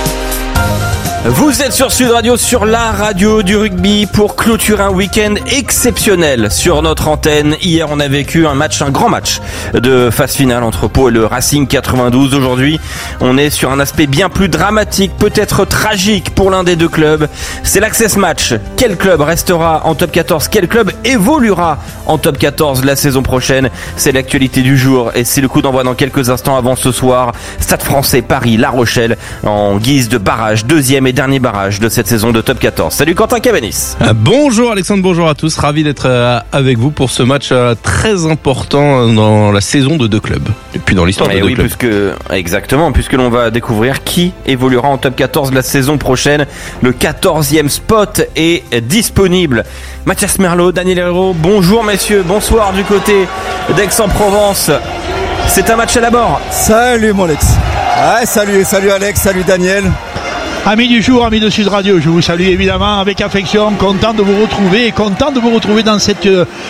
Vous êtes sur Sud Radio, sur la radio du rugby, pour clôturer un week-end exceptionnel sur notre antenne. Hier, on a vécu un grand match de phase finale entre Pau et le Racing 92. Aujourd'hui, on est sur un aspect bien plus dramatique, peut-être tragique pour l'un des deux clubs. C'est l'Access Match. Quel club restera en top 14? Quel club évoluera en top 14 la saison prochaine? C'est l'actualité du jour et c'est le coup d'envoi dans quelques instants avant ce soir. Stade Français, Paris, La Rochelle, en guise de barrage, deuxième et dernier barrage de cette saison de top 14. Salut Quentin Cabanis. Bonjour Alexandre, bonjour à tous. Ravi d'être avec vous pour ce match très important dans la saison de deux clubs. Et puis dans l'histoire de deux clubs. Puisque l'on va découvrir qui évoluera en top 14 la saison prochaine. Le 14e spot est disponible. Mathias Merlot, Daniel Herrero, bonjour messieurs, bonsoir du côté d'Aix-en-Provence. C'est un match à la barre. Salut mon Alex. Ouais, salut Alex, salut Daniel. Amis du jour, amis de Sud Radio, je vous salue évidemment avec affection, content de vous retrouver dans cette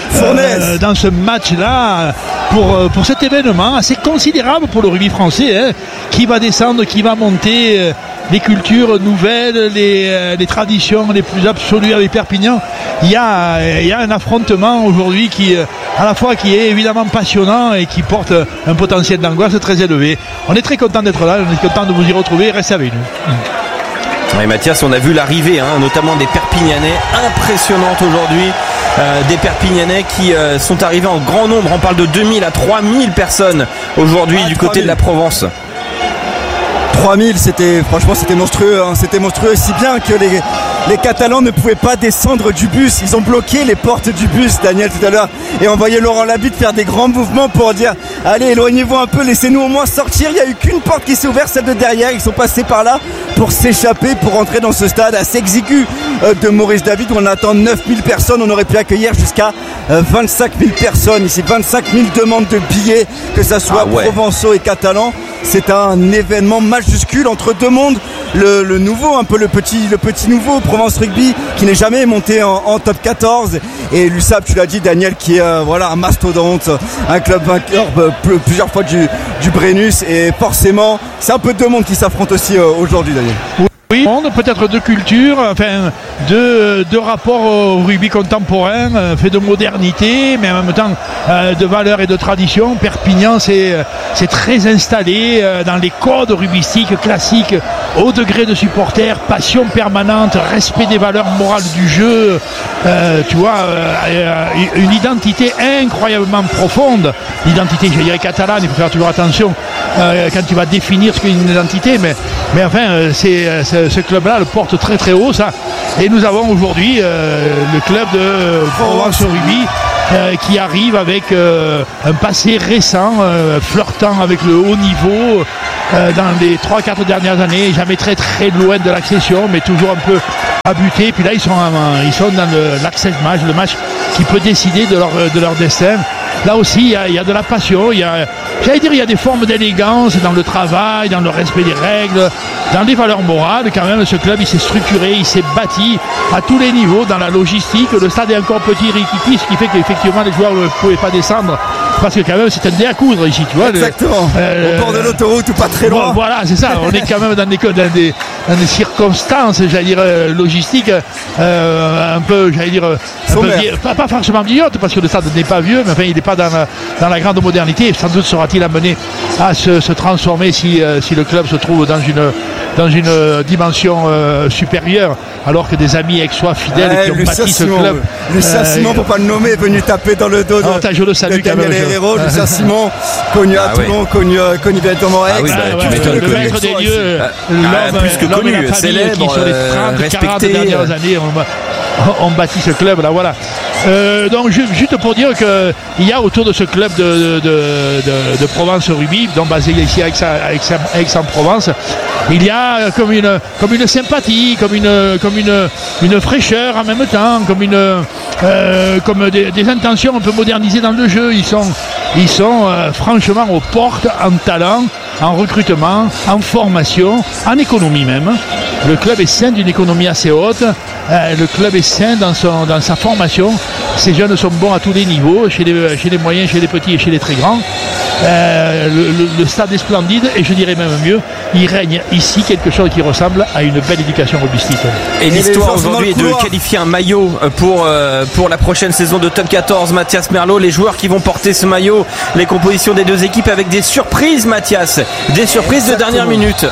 dans ce match-là pour cet événement assez considérable pour le rugby français, qui va descendre, qui va monter, les cultures nouvelles, les traditions les plus absolues avec Perpignan. Il y a un affrontement aujourd'hui qui est évidemment passionnant et qui porte un potentiel d'angoisse très élevé. On est très content d'être là, on est content de vous y retrouver, restez avec nous. Oui, Mathias, on a vu l'arrivée, notamment des Perpignanais, impressionnante aujourd'hui, des Perpignanais qui sont arrivés en grand nombre. On parle de 2000 à 3000 personnes aujourd'hui du côté de la Provence. 3000, c'était monstrueux, c'était monstrueux, si bien que les Catalans ne pouvaient pas descendre du bus. Ils ont bloqué les portes du bus, Daniel, tout à l'heure, et on voyait Laurent Labitte faire des grands mouvements pour dire allez, éloignez-vous un peu, laissez-nous au moins sortir. Il n'y a eu qu'une porte qui s'est ouverte, celle de derrière. Ils sont passés par là pour s'échapper, pour rentrer dans ce stade assez exigu de Maurice David où on attend 9000 personnes. On aurait pu accueillir jusqu'à 25 000 personnes ici, 25 000 demandes de billets, que ça soit provençaux et catalans. C'est un événement majuscule entre deux mondes, le nouveau, un peu le petit nouveau Provence Rugby qui n'est jamais monté en top 14, et l'USAP, tu l'as dit Daniel, qui est un mastodonte, un club vainqueur plusieurs fois du Brennus, et forcément c'est un peu deux mondes qui s'affrontent aussi aujourd'hui, Daniel. Oui, peut-être de culture, enfin de rapport au rugby contemporain, fait de modernité, mais en même temps de valeurs et de tradition. Perpignan, c'est très installé dans les codes rugbystiques classiques, haut degré de supporters, passion permanente, respect des valeurs morales du jeu, tu vois, une identité incroyablement profonde, l'identité, je dirais, catalane. Il faut faire toujours attention quand tu vas définir ce qu'est une identité, mais enfin, ce club-là le porte très très haut, ça. Et nous avons aujourd'hui le club de Provence Rugby qui arrive avec un passé récent, flirtant avec le haut niveau dans les 3-4 dernières années, jamais très très loin de l'accession, mais toujours un peu à buter. Puis là, ils sont dans l'access match, le match qui peut décider de leur destin. Là aussi, il y a de la passion, il y a des formes d'élégance dans le travail, dans le respect des règles, dans les valeurs morales. Quand même, ce club, il s'est structuré, il s'est bâti à tous les niveaux, dans la logistique. Le stade est encore petit, rikiki, ce qui fait qu'effectivement, les joueurs ne pouvaient pas descendre. Parce que quand même, c'est un dé à coudre ici, tu vois. Exactement. Au bord de l'autoroute ou pas très loin. Voilà, c'est ça. On est quand même dans des circonstances, j'allais dire, logistiques, un peu, j'allais dire, pas forcément idiotes, parce que le stade n'est pas vieux, mais enfin, il n'est pas dans la grande modernité. Et sans doute sera-t-il amené à se transformer si le club se trouve dans une dimension supérieure, alors que des amis aixois fidèles qui ont bâti ce club. Lucien Simon, pour pas le nommer, est venu taper dans le dos de Daniel Herrero. Lucien Simon, connu à Toulon, connu directement à Aix. Le maître des lieux, plus que connu, célèbre, qui sur les 30-40 dernières années ont bâti ce club là, voilà. Donc juste pour dire qu'il y a autour de ce club de Provence Rugby, donc basé ici à Aix-en-Provence, il y a comme une sympathie, comme une fraîcheur en même temps, comme des intentions un peu modernisées dans le jeu. Ils sont franchement aux portes en talent, en recrutement, en formation, en économie même. Le club est sain d'une économie assez haute. Le club est sain dans sa formation. Ces jeunes sont bons à tous les niveaux, chez les moyens, chez les petits et chez les très grands. Le stade est splendide et je dirais même mieux, il règne ici quelque chose qui ressemble à une belle éducation rugbyistique. Et l'histoire aujourd'hui est de qualifier un maillot pour la prochaine saison de Top 14. Mathias Merlot, les joueurs qui vont porter ce maillot, les compositions des deux équipes avec des surprises, Mathias, des surprises de dernière minute.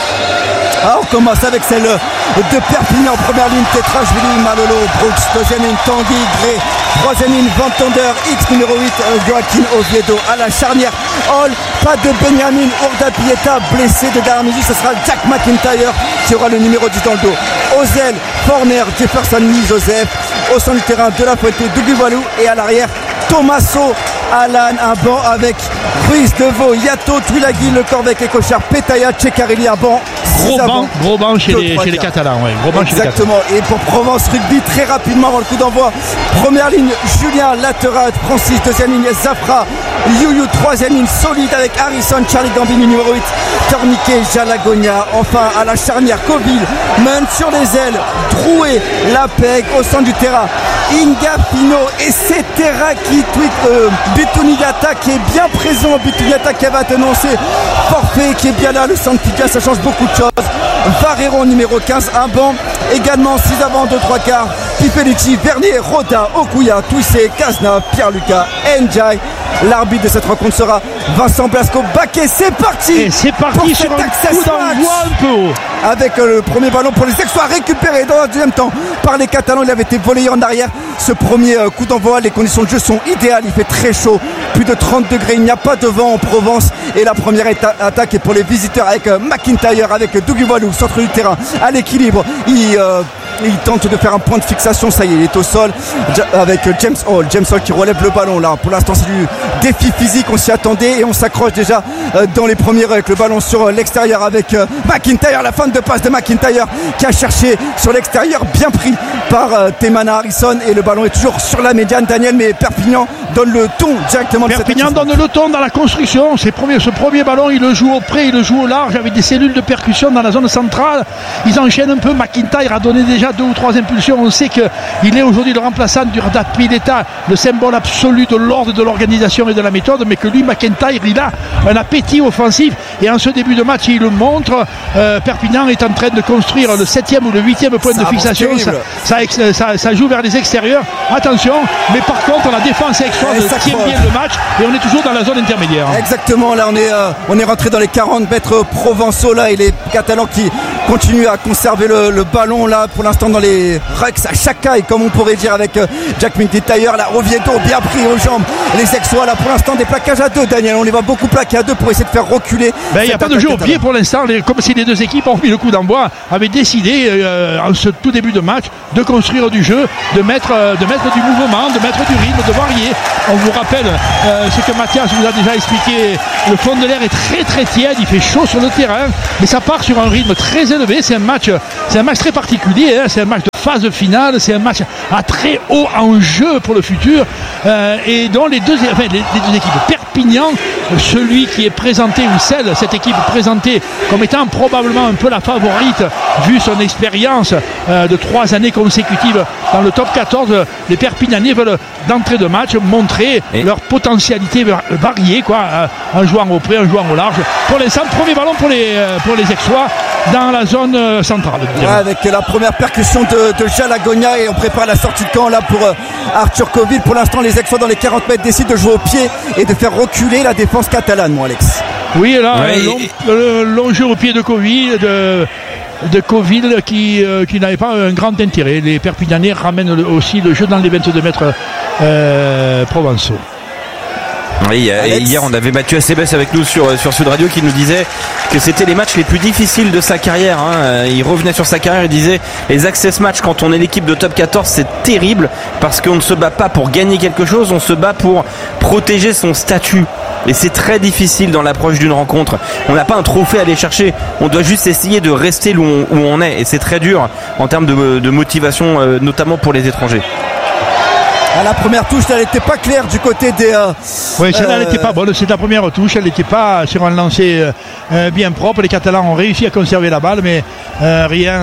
On commence avec celle de Perpignan, première ligne, Tetrashvili, Malolo, Brooks, deuxième ligne, Tanguy, Gray, troisième ligne, Van Tonder, X numéro 8, Joaquin Oviedo, à la charnière, Hall, pas de Benjamin Urdapieta, blessé de dernière minute, ce sera Jack McIntyre qui aura le numéro 10 dans le dos. Ozel, Forner, Jefferson Lee, Joseph, au centre du terrain, De La Fuente, Duguvalou, et à l'arrière, Tommaso Alan, un banc avec Ruiz, Deveau, Yato, Twilagui, Le Corvec et Cochard, Petaya, Ceccarelli, un banc. Gros banc chez les Catalans, ouais. Exactement. Et pour Provence Rugby, très rapidement avant le coup d'envoi, première ligne, Julien Latterat, Francis, deuxième ligne, Zafra, Youyou, troisième ligne, solide avec Harrison, Charlie Gambini, numéro 8, Torniquet, Jalagonia, enfin à la charnière, Coville, Munt sur les ailes, Drouet, Lapeg, au centre du terrain, Inga Pino et c'est Terra qui tweet Bituniata qui est bien présent, Bituniata qui va dénoncer forfait, qui est bien là, le centre Pica, ça change beaucoup de choses. Varero numéro 15, un banc, également 6 avant, 2-3 quarts, Pipelici, Vernier, Roda, Okuya, Touissé, Kazna, Pierre-Lucas, Njai. L'arbitre de cette rencontre sera Vincent Blasco Baquet. C'est parti. Et c'est parti sur un coup d'envoi un peu haut. Avec le premier ballon pour les Aixois récupéré dans le deuxième temps par les Catalans. Il avait été volleyé en arrière. Ce premier coup d'envoi, les conditions de jeu sont idéales. Il fait très chaud, plus de 30 degrés. Il n'y a pas de vent en Provence. Et la première attaque est pour les visiteurs avec McIntyre, avec Duguvalou, centre du terrain, à l'équilibre. Il tente de faire un point de fixation, ça y est, il est au sol avec James Hall qui relève le ballon là. Pour l'instant c'est du défi physique, on s'y attendait et on s'accroche déjà dans les premiers avec le ballon sur l'extérieur avec McIntyre, la fin de passe de McIntyre qui a cherché sur l'extérieur, bien pris par Temana Harrison et le ballon est toujours sur la médiane, Daniel, mais Perpignan donne le ton directement. Perpignan donne le ton dans la construction. Ce premier ballon, il le joue au près, il le joue au large avec des cellules de percussion dans la zone centrale. Ils enchaînent un peu. McIntyre a donné déjà 2 ou 3 impulsions. On sait qu'il est aujourd'hui le remplaçant du Rda Pileta, le symbole absolu de l'ordre, de l'organisation et de la méthode, mais que lui, McIntyre, il a un appétit offensif et en ce début de match, il le montre. Perpignan est en train de construire le 7e ou le 8e point de fixation. Ça joue vers les extérieurs. Attention, mais par contre, la défense extra tient bien le match et on est toujours dans la zone intermédiaire. Exactement, là on est rentré dans les 40 mètres provençaux là et les Catalans qui continuent à conserver le ballon là pour l'instant dans les Rex à Chacaille comme on pourrait dire avec Jack McIntyre, là Oviedo bien pris aux jambes, les Aixois là pour l'instant des plaquages à 2, Daniel, on les voit beaucoup plaquer à 2 pour essayer de faire reculer. Il n'y a pas de jeu au pied pour l'instant, comme si les deux équipes ont mis le coup d'envoi, avaient décidé en ce tout début de match de construire du jeu, de mettre du mouvement, de mettre du rythme, de varier. On vous rappelle ce que Mathias vous a déjà expliqué, le fond de l'air est très très tiède, il fait chaud sur le terrain, mais ça part sur un rythme très élevé. C'est un match très particulier, hein. C'est un match de phase finale, c'est un match à très haut enjeu pour le futur et dont les deux équipes, Perpignan, celui qui est présenté ou cette équipe présentée comme étant probablement un peu la favorite vu son expérience de 3 années consécutives dans le top 14, les Perpignanais veulent d'entrée de match montrer leur potentialité variée en jouant au près, en jouant au large. Pour l'instant, premier ballon pour les Aixois dans la zone centrale. Avec la première percussion de Jalagonia et on prépare la sortie de camp là pour Arthur Coville. Pour l'instant, les Aixois dans les 40 mètres décident de jouer au pied et de faire reculer la défense catalane, Alex. Oui, là, long jeu au pied de Coville, de Coville qui n'avait pas un grand intérêt. Les Perpignanais ramènent aussi le jeu dans les 22 mètres provençaux. Oui, hier on avait Mathieu Acebes avec nous sur Sud Radio qui nous disait que c'était les matchs les plus difficiles de sa carrière, hein. Il revenait sur sa carrière et disait les access matchs quand on est l'équipe de top 14 c'est terrible parce qu'on ne se bat pas pour gagner quelque chose, on se bat pour protéger son statut et c'est très difficile dans l'approche d'une rencontre. On n'a pas un trophée à aller chercher, on doit juste essayer de rester où on est et c'est très dur en termes de motivation notamment pour les étrangers. La première touche, elle n'était pas claire du côté des... Oui, celle-là, elle n'était pas bonne. C'est la première touche. Elle n'était pas sur un lancer bien propre. Les Catalans ont réussi à conserver la balle, mais rien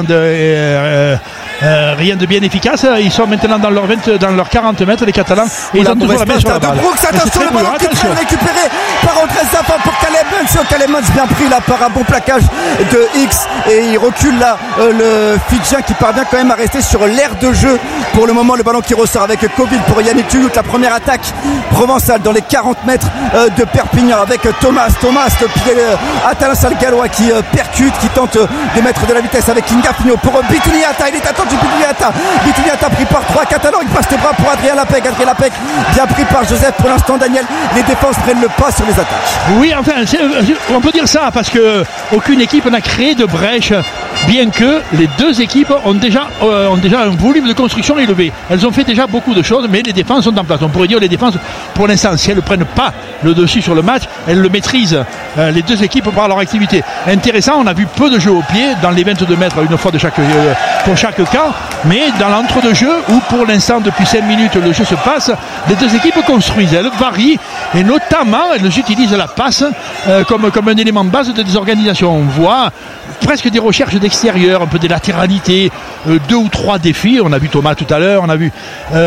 de bien efficace. Ils sont maintenant dans leurs 40 mètres, les Catalans. Et ils ont toujours la main sur la balle. Attention, le ballon qui est récupéré par André Zappa pour Caleb Munch. Caleb Munch bien pris là par un bon plaquage de X. Et il recule là le Fidjien qui parvient quand même à rester sur l'aire de jeu. Pour le moment, le ballon qui ressort avec Coville pour Yannick Tuyout, la première attaque provençale dans les 40 mètres de Perpignan avec Thomas, le pied Atalin Salgallois qui percute, qui tente de mettre de la vitesse avec Kinga Finot pour Bituniata, il est attendu Bituniata pris par 3 Catalans, il passe les bras pour Adrien Lapec bien pris par Joseph. Pour l'instant, Daniel, les défenses prennent le pas sur les attaques. Oui, enfin, on peut dire ça parce que aucune équipe n'a créé de brèche, bien que les deux équipes ont déjà un volume de construction élevé. Elles ont fait déjà beaucoup de choses, mais les défenses sont en place. On pourrait dire les défenses, pour l'instant, si elles ne prennent pas le dessus sur le match, elles le maîtrisent, les deux équipes par leur activité. Intéressant, on a vu peu de jeux au pied dans les 22 mètres, une fois pour chaque camp, mais dans l'entre-deux-jeux, où pour l'instant, depuis 5 minutes, le jeu se passe, les deux équipes construisent, elles varient, et notamment, elles utilisent la passe comme un élément de base de désorganisation. On voit presque des recherches d'extérieur, un peu des latéralités, 2 ou 3 défis. On a vu Thomas tout à l'heure, on a vu...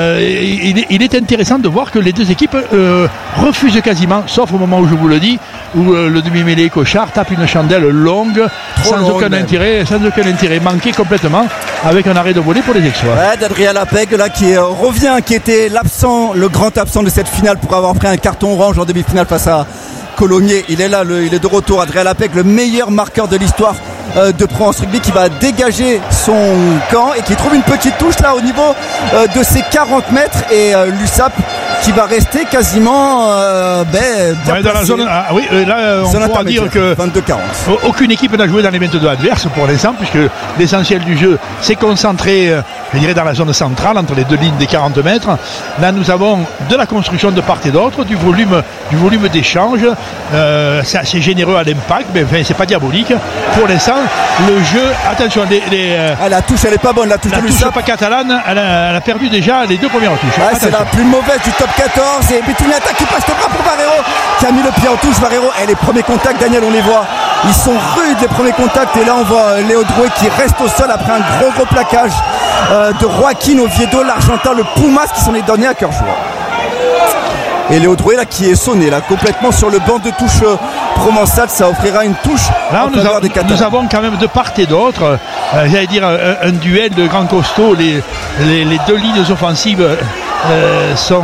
il est intéressant de voir que les deux équipes refusent quasiment, sauf au moment où je vous le dis, où le demi-mêlée Cochard tape une chandelle longue, sans aucun intérêt, manqué complètement, avec un arrêt de volée pour les Aixois. Ouais, d'Adrien Lapec là qui revient, qui était le grand absent de cette finale pour avoir pris un carton orange en demi-finale face à Colomiers. Il est là, il est de retour. Adrien Lapec, le meilleur marqueur de l'histoire de Provence Rugby, qui va dégager son camp et qui trouve une petite touche là au niveau de ses 40 mètres et l'USAP qui va rester quasiment dans la zone. Là on pourra dire que 22-40. Aucune équipe n'a joué dans les 22 adverses pour l'instant, puisque l'essentiel du jeu s'est concentré je dirais dans la zone centrale, entre les deux lignes des 40 mètres. Là, nous avons de la construction de part et d'autre, du volume d'échange. C'est assez généreux à l'impact, mais enfin, c'est pas diabolique. Pour l'instant, le jeu, attention, la touche, elle est pas bonne. La touche pas catalane, elle a perdu déjà les 2 premières touches. Ouais, c'est la plus mauvaise du top 14. Et Bituniata qui passe le bras pour Barreiro, qui a mis le pied en touche. Barreiro, et les premiers contacts, Daniel, on les voit. Ils sont rudes, les premiers contacts. Et là, on voit Léo Drouet qui reste au sol après un gros plaquage de Joaquin Oviedo, l'Argentin, le Pumas, qui s'en est donné à cœur joie. Et Léo Drouet là qui est sonné là complètement sur le banc de touche provençal, ça offrira une touche là, nous avons quand même de part et d'autre j'allais dire un duel de grands costauds. Les deux lignes offensives sont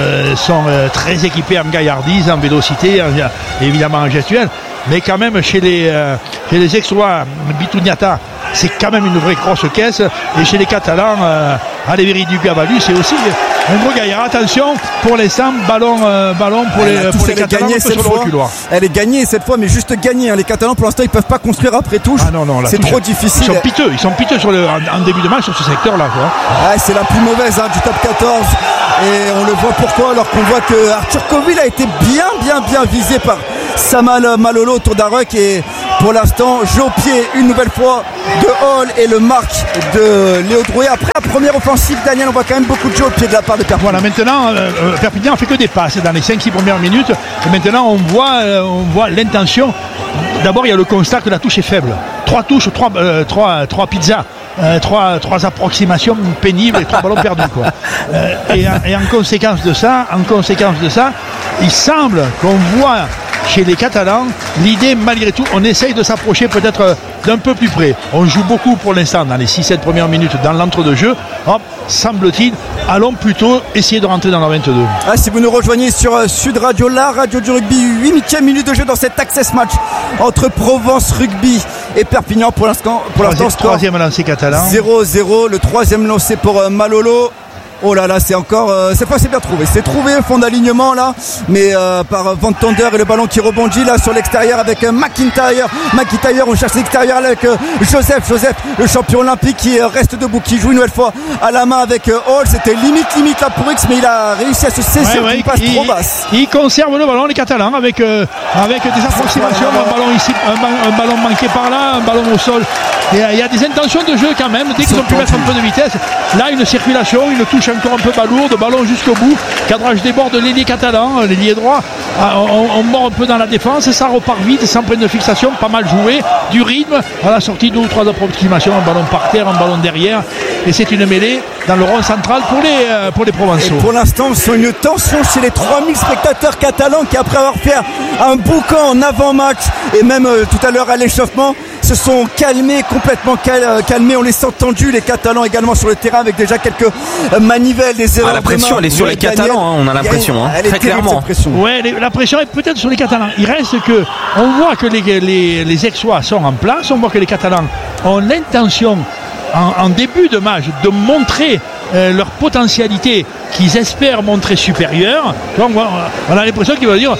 très équipées en gaillardise, en vélocité, évidemment en gestuelle, mais quand même chez les Aixois, Bituniata, c'est quand même une vraie grosse caisse, et chez les Catalans, Aléveri Dubiavalu, c'est aussi un gros gaillard. Attention, pour l'instant, ballon pour les Catalans sur le reculoir. Elle est gagnée cette fois, mais juste gagnée. Les Catalans, pour l'instant, ils peuvent pas construire après touche. C'est trop difficile. Ils sont piteux en début de match sur ce secteur-là. C'est la plus mauvaise du top 14. Et on le voit pourquoi, alors qu'on voit que Arthur Coville a été bien visé par Samal Malolo autour d'Arec, et pour l'instant jeu au pied une nouvelle fois de Hall et le marque de Léo Drouet. Après la première offensive, Daniel, on voit quand même beaucoup de jeu au pied de la part de Perpignan. Voilà, maintenant Perpignan fait que des passes dans les 5-6 premières minutes, et maintenant on voit l'intention. D'abord il y a le constat que la touche est faible. 3 touches, 3 pizzas. 3 approximations pénibles et 3 ballons perdus quoi. Et en conséquence de ça, il semble qu'on voit chez les Catalans l'idée, malgré tout, on essaye de s'approcher peut-être d'un peu plus près. On joue beaucoup pour l'instant dans les 6-7 premières minutes dans l'entre-deux-jeux. Semble-t-il, allons plutôt essayer de rentrer dans la 22. Si vous nous rejoignez sur Sud Radio, la radio du rugby, 8e minute de jeu dans cet Access Match entre Provence Rugby et Perpignan. Pour l'instant, troisième lancé catalan. 0-0, le 3e lancé pour Malolo. Oh là là, c'est encore cette fois c'est bien trouvé. C'est trouvé fond d'alignement là, mais par Van Tonder, et le ballon qui rebondit là sur l'extérieur avec McIntyre, on cherche l'extérieur avec Joseph, le champion olympique qui reste debout, qui joue une nouvelle fois à la main avec Hall. C'était limite là pour X, mais il a réussi à se saisir d'une passe trop basse. Il conserve le ballon, les Catalans, avec des approximations, un ballon ici, un ballon manqué par là, un ballon au sol. Et il y a des intentions de jeu quand même, dès qu'ils ont pu mettre un peu de vitesse. Là, une circulation, une touche encore un peu balourde, ballon jusqu'au bout, cadrage des bords de l'ailier catalan, l'ailier droit, on mord un peu dans la défense, ça repart vite, sans prendre de fixation, pas mal joué, du rythme, à la sortie 2 ou 3 approximations, un ballon par terre, un ballon derrière, et c'est une mêlée dans le rond central pour les Provençaux. Et pour l'instant, on sent une tension chez les 3000 spectateurs catalans qui, après avoir fait un boucan en avant-match, et même tout à l'heure à l'échauffement, se sont complètement calmés. On les sent tendus, les Catalans également sur le terrain, avec déjà quelques manivelles, des erreurs. La pression, elle est sur les Catalans, on a l'impression, très clairement. Ouais, la pression est peut-être sur les Catalans. Il reste que, on voit que les Aixois sont en place, on voit que les Catalans ont l'intention, en début de match, de montrer leur potentialité qu'ils espèrent montrer supérieure. Donc, on a l'impression qu'ils vont dire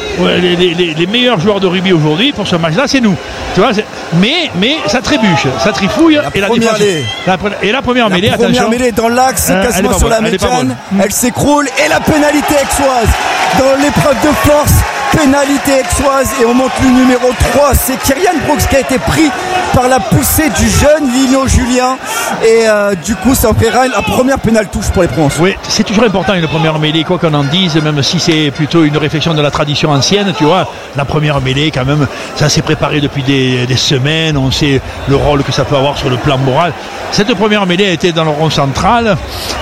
les meilleurs joueurs de rugby aujourd'hui pour ce match-là, c'est nous. Tu vois, mais ça trébuche, ça trifouille, et la défense. La première mêlée, attention. La première mêlée dans l'axe, quasiment sur la mécane, elle s'écroule, et la pénalité aixoise dans l'épreuve de force. Pénalité aixoise, et on monte le numéro 3, c'est Kyrian Brooks qui a été pris par la poussée du jeune Lino Julien, et du coup ça offrira la première pénale touche pour les Provençaux. Oui, c'est toujours important une première mêlée, quoi qu'on en dise, même si c'est plutôt une réflexion de la tradition ancienne, tu vois, la première mêlée quand même, ça s'est préparé depuis des semaines, on sait le rôle que ça peut avoir sur le plan moral. Cette première mêlée a été dans le rond central,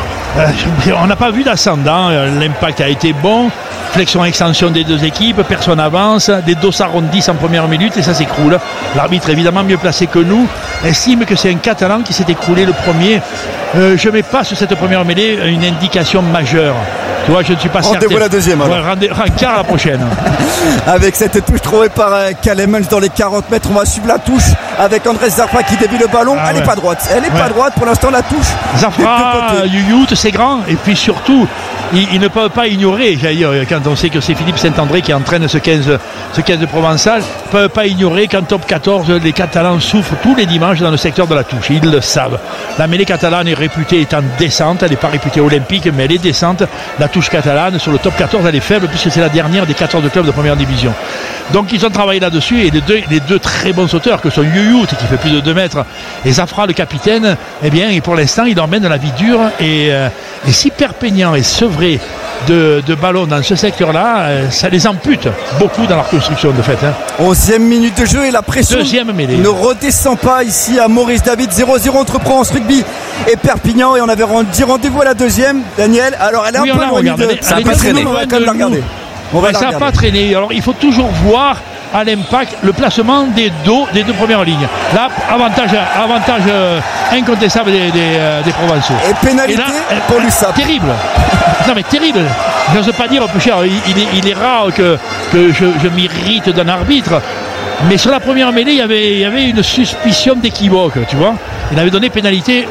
on n'a pas vu d'ascendant, l'impact a été bon, flexion-extension des deux équipes, personne avance, des dos s'arrondissent en première minute et ça s'écroule. L'arbitre, évidemment mieux placé que nous, estime que c'est un Catalan qui s'est écroulé le premier. Je ne mets pas sur cette première mêlée une indication majeure. Tu vois, je ne suis pas certain. Rendez-vous la deuxième. Rencard la prochaine. Avec cette touche trouvée par Calemans dans les 40 mètres, on va suivre la touche avec Andrés Zafra qui dévie le ballon. Elle n'est pas droite. Elle n'est pas droite pour l'instant, la touche. Zafra, Youyout, c'est grand. Et puis surtout, ils ne peuvent pas ignorer, j'allais dire, quand on sait que c'est Philippe Saint-André qui entraîne ce 15 de Provençal, ils ne peuvent pas ignorer qu'en top 14, les Catalans souffrent tous les dimanches dans le secteur de la touche. Ils le savent. La mêlée catalane est réputée étant descente, elle n'est pas réputée olympique, mais elle est descente. La touche catalane, sur le top 14, elle est faible puisque c'est la dernière des 14 clubs de première division. Donc ils ont travaillé là-dessus et les deux très bons sauteurs que sont Youyou qui fait plus de 2 mètres et Zafra le capitaine, eh bien et pour l'instant il emmène la vie dure et si Perpignan est sevré de ballons dans ce secteur-là, ça les ampute beaucoup dans leur construction de fait. 11e minute de jeu et la pression ne redescend pas ici à Maurice David. 0-0 entre Provence Rugby et Perpignan et on avait dit rendez-vous à la deuxième. Daniel, alors elle est un peu loin de... Ça n'a pas traîné. On va quand même la regarder. Ça n'a pas traîné. Alors il faut toujours voir à l'impact le placement des deux premières lignes. Là, avantage incontestable des Provençaux. Et pénalité pour l'USAP. Terrible. Non mais terrible. Je n'ose pas dire, plus cher, il est rare que je m'irrite d'un arbitre. Mais sur la première mêlée, il y avait une suspicion d'équivoque, tu vois. Il avait donné pénalité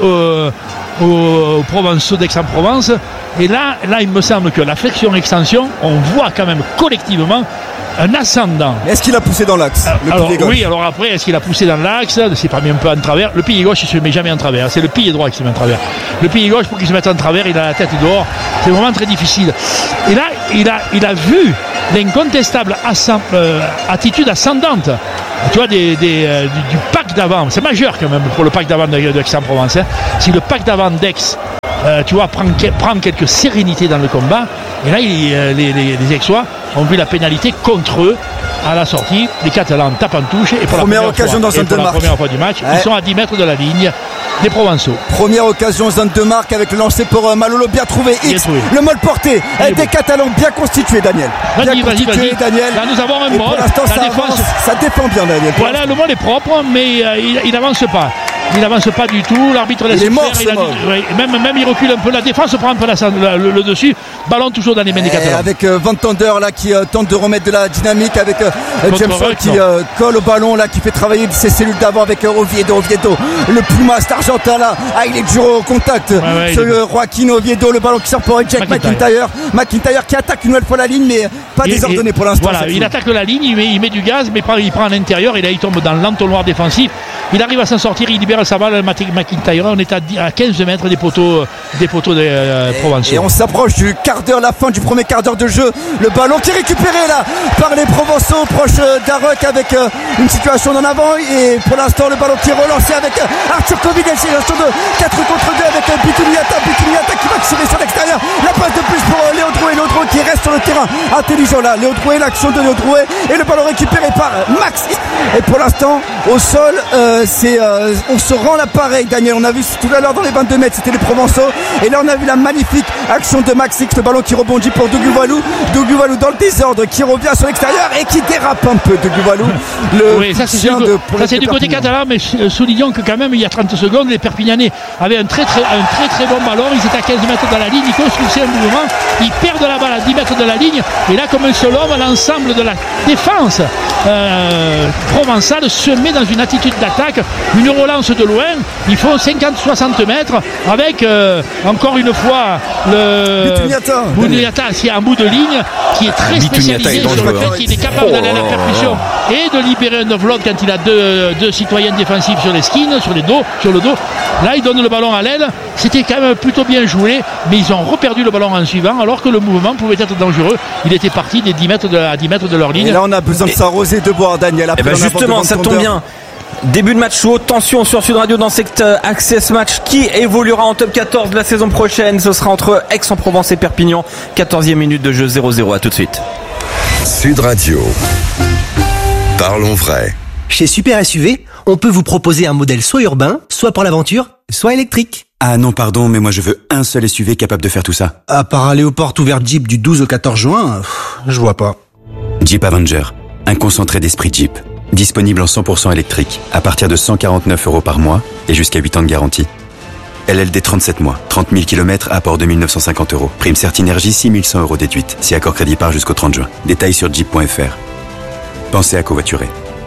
aux Provençaux d'Aix-en-Provence. Et là, il me semble que la flexion-extension, on voit quand même collectivement un ascendant. Est-ce qu'il a poussé dans l'axe Oui, alors après, est-ce qu'il a poussé dans l'axe? C'est pas mis un peu en travers. Le pied gauche, il se met jamais en travers. C'est le pied droit qui se met en travers. Le pied gauche, pour qu'il se mette en travers, il a la tête dehors. C'est vraiment très difficile. Et là, il a vu l'incontestable attitude ascendante. Tu vois, du pack d'avant. C'est majeur quand même pour le pack d'avant d'Aix-en-Provence. Si le pack d'avant d'Aix, tu vois, prend quelques sérénités dans le combat, et là, les Aixois ont vu la pénalité contre eux à la sortie. Les Catalans tapent en touche et pour première occasion dans zone de marque. La première fois du match, ils sont à 10 mètres de la ligne des Provençaux. Première occasion zone de marque avec le lancer pour Malolo, bien trouvé. Le mal porté des Catalans bien constitués, Daniel. Vas-y. Daniel. Là, nous avons un mot. Ça défend bien, Daniel. Voilà, le mot est propre, mais il n'avance pas. Il n'avance pas du tout, l'arbitre laisse faire. Même il recule un peu, la défense prend un peu le dessus. Ballon toujours dans les mains des Catalans. Avec Van Tonder là qui tente de remettre de la dynamique, avec James Hall qui colle au ballon là, qui fait travailler ses cellules d'avant avec Oviedo, le Puma, cet Argentin là, il est dur au contact. Joaquin Oviedo, le ballon qui sort pour Jack McIntyre qui attaque une nouvelle fois la ligne, mais pas désordonné pour l'instant. Voilà, il attaque la ligne, il met du gaz, mais il prend à l'intérieur et là il tombe dans l'entonnoir défensif. Il arrive à s'en sortir, il libère sa balle, McIntyre. On est à 15 mètres des poteaux des Provençaux. Et on s'approche du quart d'heure, la fin du premier quart d'heure de jeu. Le ballon qui est récupéré là par les Provençaux, proche d'Arec avec une situation en avant. Et pour l'instant, le ballon qui est relancé avec Arthur Covid, une situation de 4 contre 2 avec Bituniata qui va tirer sur l'extérieur. La passe de plus pour Léo Drouet qui reste sur le terrain. Intelligent là, Léo Drouet, l'action de Léo Drouet et le ballon récupéré par Max. Et pour l'instant, au sol, on se rend l'appareil, Daniel. On a vu tout à l'heure dans les 22 mètres, c'était les Provençaux. Et là, on a vu la magnifique action de Max X, le ballon qui rebondit pour Dougouvalou dans le désordre, qui revient sur l'extérieur et qui dérape un peu. Dougouvalou, ça c'est du côté catalan, mais soulignons que quand même il y a 30 secondes, les Perpignanais avaient un très bon ballon. Ils étaient à 15 mètres de la ligne, ils construisaient un mouvement, ils perdent la balle à 10 mètres de la ligne, et là comme un seul homme, l'ensemble de la défense provençale se met dans une attitude d'attaque, une relance de loin. Ils font 50-60 mètres avec encore une fois le Bituniata en bout de ligne, qui est très spécialisé sur le fait qu'il est capable d'aller à la percussion et de libérer un offload quand il a deux citoyens défensifs sur les skins, sur le dos. Là, il donne le ballon à l'aile. C'était quand même plutôt bien joué, mais ils ont reperdu le ballon en suivant, alors que le mouvement pouvait être dangereux. Il était parti des 10 mètres de leur ligne. Et là, on a besoin de s'arroser de boire, Daniel. Justement, ça tombe bien. Début de match chaud, tension sur Sud Radio dans cet Access Match qui évoluera en top 14 de la saison prochaine. Ce sera entre Aix-en-Provence et Perpignan. 14e minute de jeu, 0-0. À tout de suite. Sud Radio. Parlons vrai. Chez Super SUV, on peut vous proposer un modèle soit urbain, soit pour l'aventure, soit électrique. Ah non, pardon, mais moi je veux un seul SUV capable de faire tout ça. À part aller aux portes ouvertes Jeep du 12 au 14 juin, je vois pas. Jeep Avenger, un concentré d'esprit Jeep. Disponible en 100% électrique, à partir de 149 € par mois et jusqu'à 8 ans de garantie. LLD 37 mois, 30 000 km, apport de 1 950 €. Prime Certinergie, 6 100 € déduite, si accord crédit par jusqu'au 30 juin. Détails sur jeep.fr. Pensez à covoiturer.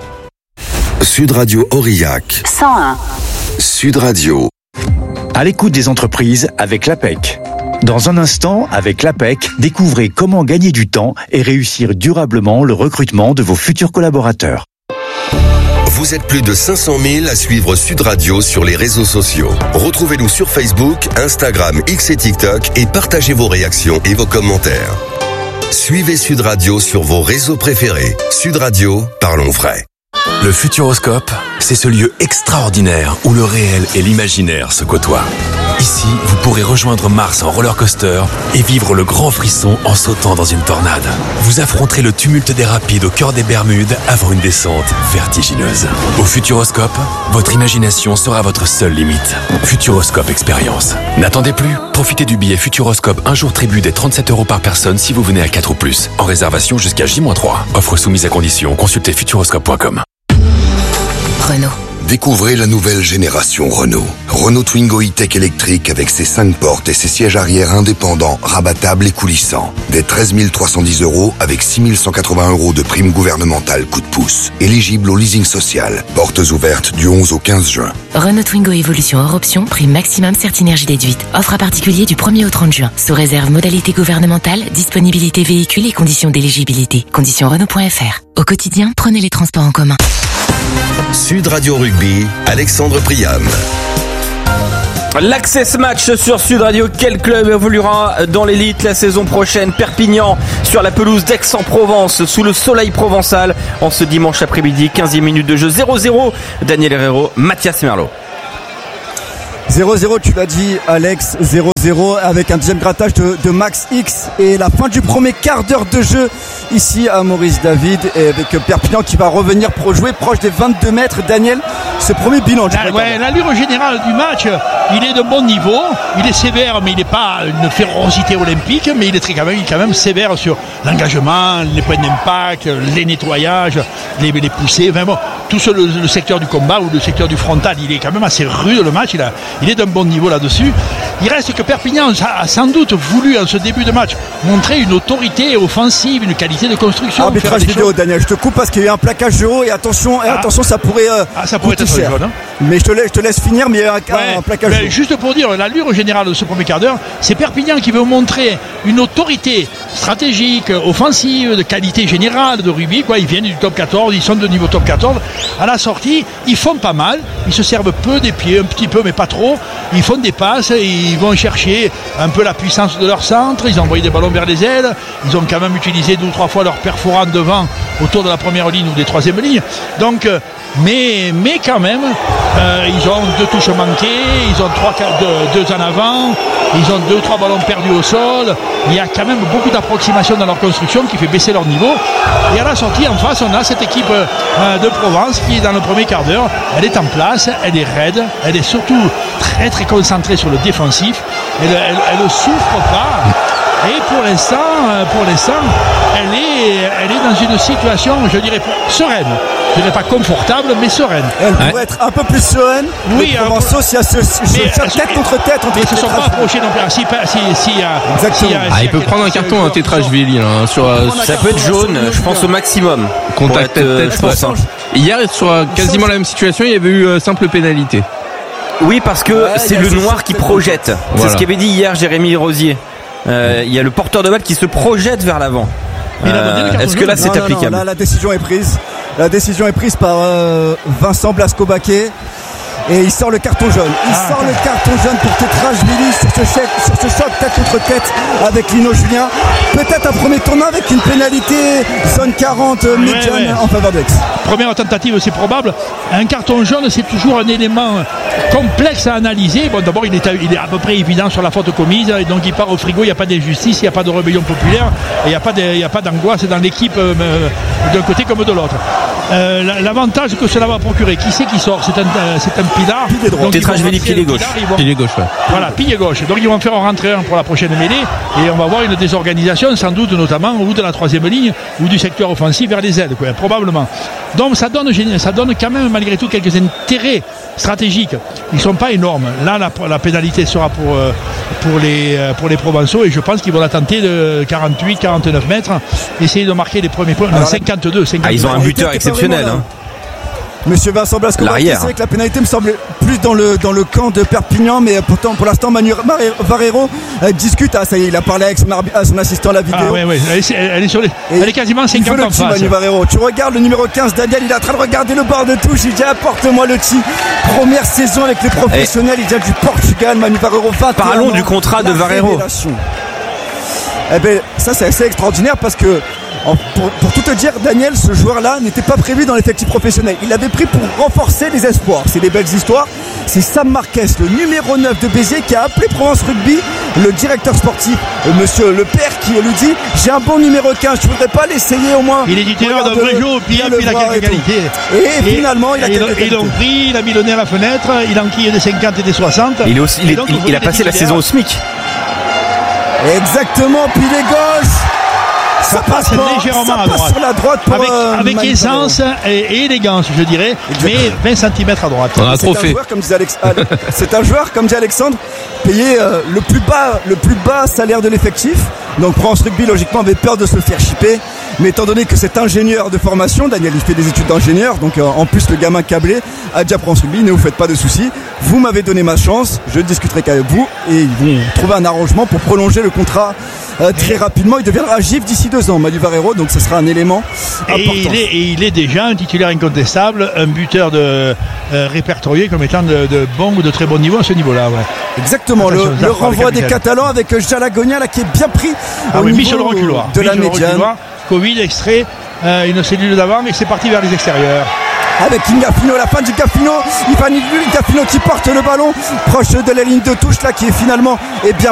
Sud Radio Aurillac. 101. Sud Radio. À l'écoute des entreprises avec l'APEC. Dans un instant, avec l'APEC, découvrez comment gagner du temps et réussir durablement le recrutement de vos futurs collaborateurs. Vous êtes plus de 500 000 à suivre Sud Radio sur les réseaux sociaux. Retrouvez-nous sur Facebook, Instagram, X et TikTok et partagez vos réactions et vos commentaires. Suivez Sud Radio sur vos réseaux préférés. Sud Radio, parlons vrai. Le Futuroscope, c'est ce lieu extraordinaire où le réel et l'imaginaire se côtoient. Ici, vous pourrez rejoindre Mars en roller coaster et vivre le grand frisson en sautant dans une tornade. Vous affronterez le tumulte des rapides au cœur des Bermudes avant une descente vertigineuse. Au Futuroscope, votre imagination sera votre seule limite. Futuroscope Expérience. N'attendez plus, profitez du billet Futuroscope un jour tribu des 37 € par personne si vous venez à 4 ou plus. En réservation jusqu'à J-3. Offre soumise à condition, consultez futuroscope.com. Renault. Découvrez la nouvelle génération Renault. Renault Twingo E-Tech électrique avec ses 5 portes et ses sièges arrière indépendants, rabattables et coulissants. Dès 13 310 € avec 6 180 € de prime gouvernementale coup de pouce. Éligible au leasing social. Portes ouvertes du 11 au 15 juin. Renault Twingo Evolution hors option, prime maximum Certinergie déduite. Offre à particulier du 1er au 30 juin. Sous réserve modalité gouvernementale, disponibilité véhicule et conditions d'éligibilité. Conditions Renault.fr. Au quotidien, prenez les transports en commun. Sud Radio Rugby, Alexandre Priam. L'Access Match sur Sud Radio. Quel club évoluera dans l'élite la saison prochaine? Perpignan sur la pelouse d'Aix-en-Provence sous le soleil provençal en ce dimanche après-midi. 15e minute de jeu. 0-0. Daniel Herrero, Mathias Merlot. 0-0, tu l'as dit Alex, 0-0 avec un deuxième grattage de Max X et la fin du premier quart d'heure de jeu ici à Maurice David et avec Perpignan qui va revenir pour jouer proche des 22 mètres. Daniel, ce premier bilan du l'allure générale du match, il est de bon niveau, il est sévère mais il n'est pas une férocité olympique, mais il est quand même sévère sur l'engagement, les points d'impact, les nettoyages, les poussées, enfin bon, tout le secteur du combat ou le secteur du frontal, il est quand même assez rude le match, il est d'un bon niveau là-dessus. Il reste que Perpignan a sans doute voulu en ce début de match montrer une autorité offensive, une qualité de construction. Arbitrage vidéo, Daniel, je te coupe parce qu'il y a eu un plaquage de haut et attention, ça pourrait être cher. Jaune, hein. Mais je te laisse finir, mais il y a un plaquage de haut. Juste pour dire, l'allure générale de ce premier quart d'heure, c'est Perpignan qui veut montrer une autorité stratégique, offensive, de qualité générale de rugby. Ils viennent du top 14, ils sont de niveau top 14. À la sortie, ils font pas mal, ils se servent peu des pieds, un petit peu, mais pas trop. Ils font des passes, ils vont chercher un peu la puissance de leur centre, ils ont envoyé des ballons vers les ailes, ils ont quand même utilisé 2 ou 3 fois leur perforant devant autour de la première ligne ou des troisième lignes. Donc, mais quand même, ils ont 2 touches manquées, ils ont 2 en avant, ils ont 2 ou 3 ballons perdus au sol. Il y a quand même beaucoup d'approximation dans leur construction qui fait baisser leur niveau. Et à la sortie, en face, on a cette équipe de Provence qui est dans le premier quart d'heure. Elle est en place, elle est raide, elle est surtout très très concentrée sur le défensif. Elle ne souffre pas. Et pour l'instant, elle est dans une situation, je dirais, sereine. Je dirais pas confortable, mais sereine. Elle pourrait être un peu plus sereine. Oui, Provençal, s'il y a ce tête contre tête. Ils ne se sont pas approchés non plus. Il peut prendre un carton, un Tétrashvili. Ça peut être jaune, je pense au maximum. Contact tête, je pense. Hier, sur quasiment la même situation, il y avait eu simple pénalité. Oui, parce que c'est le noir qui projette. C'est ce qu'avait dit hier Jérémy Rosier. Il y a le porteur de balle qui se projette vers l'avant. Est-ce que là c'est applicable? Là, la décision est prise. La décision est prise par Vincent Blasco-Baquet. Et il sort le carton jaune. Le carton jaune pour Tétrashvili sur ce choc tête contre tête avec Lino Julien. Peut-être un premier tournant avec une pénalité zone 40 médiane en faveur d'Aix. Première tentative, c'est probable. Un carton jaune, c'est toujours un élément complexe à analyser. Bon, d'abord, il est à peu près évident sur la faute commise. Et donc, il part au frigo. Il n'y a pas d'injustice, il n'y a pas de rébellion populaire. Et il n'y a pas d'angoisse dans l'équipe d'un côté comme de l'autre. L'avantage que cela va procurer, qui c'est qui sort? C'est un Pilar. Tétrashvili, pilier gauche. Pilier gauche, ouais. Voilà, pilier gauche. Donc ils vont faire en rentrer un pour la prochaine mêlée et on va voir une désorganisation, sans doute notamment ou de la troisième ligne ou du secteur offensif vers les ailes, probablement. Donc ça donne quand même malgré tout quelques intérêts stratégiques. Ils ne sont pas énormes. Là, la pénalité sera pour les Provençaux et je pense qu'ils vont la tenter de 48-49 mètres, essayer de marquer les premiers points. 52. Ils ont un buteur exceptionnel. Monsieur Vincent Blasco, c'est vrai que la pénalité me semble plus dans le camp de Perpignan, mais pourtant pour l'instant Manu Varero discute. Ça y est, il a parlé avec son assistant à la vidéo. Ah ouais. Elle est sur elle est quasiment 50 ans en face. Manu Varero. Tu regardes le numéro 15, Daniel, il est en train de regarder le bord de touche. Il dit apporte-moi le petit. Première saison avec les professionnels, il vient du Portugal. Manu Varero. Parlons du contrat de Varero. Eh ben, ça c'est assez extraordinaire parce que pour tout te dire, Daniel, ce joueur-là n'était pas prévu dans l'effectif professionnel. Il l'avait pris pour renforcer les espoirs. C'est des belles histoires. C'est Sam Marquez, le numéro 9 de Béziers, qui a appelé Provence Rugby, le directeur sportif, monsieur Le Père, qui lui dit j'ai un bon numéro 15, tu voudrais pas l'essayer au moins? Il est titulaire d'un vrai jeu au pied, puis il a quelques qualités. Et finalement, il a quelques qualités. Ils l'ont pris, il a mis le nez à la fenêtre, il enquille des 50 et des 60. Il a passé la saison au SMIC. Exactement, puis les gauches. Ça passe légèrement à droite. Sur la droite avec aisance et élégance, je dirais, mais 20 cm à droite. On a un trophée. C'est un joueur, comme dit Alexandre, payé le plus bas salaire de l'effectif. Donc France Rugby, logiquement, avait peur de se faire chipper. Mais étant donné que c'est ingénieur de formation, Daniel, il fait des études d'ingénieur, donc en plus le gamin câblé a déjà France Rugby, ne vous faites pas de soucis. Vous m'avez donné ma chance, je discuterai qu'avec vous et ils vont trouver un arrangement pour prolonger le contrat très rapidement. Il deviendra GIF d'ici 2 ans, Manu Varero, donc ce sera un élément important. Et il est déjà un titulaire incontestable, un buteur répertorié comme étant de bon ou de très bon niveau à ce niveau-là. Ouais. Exactement, le renvoi des Catalans avec Jalagonia là, qui est bien pris au niveau de la médiane. Covid extrait une cellule d'avant et c'est parti vers les extérieurs. Avec Ingafino, la fin d'Ingafino, Ivan Ingafino qui porte le ballon proche de la ligne de touche là, qui est finalement bien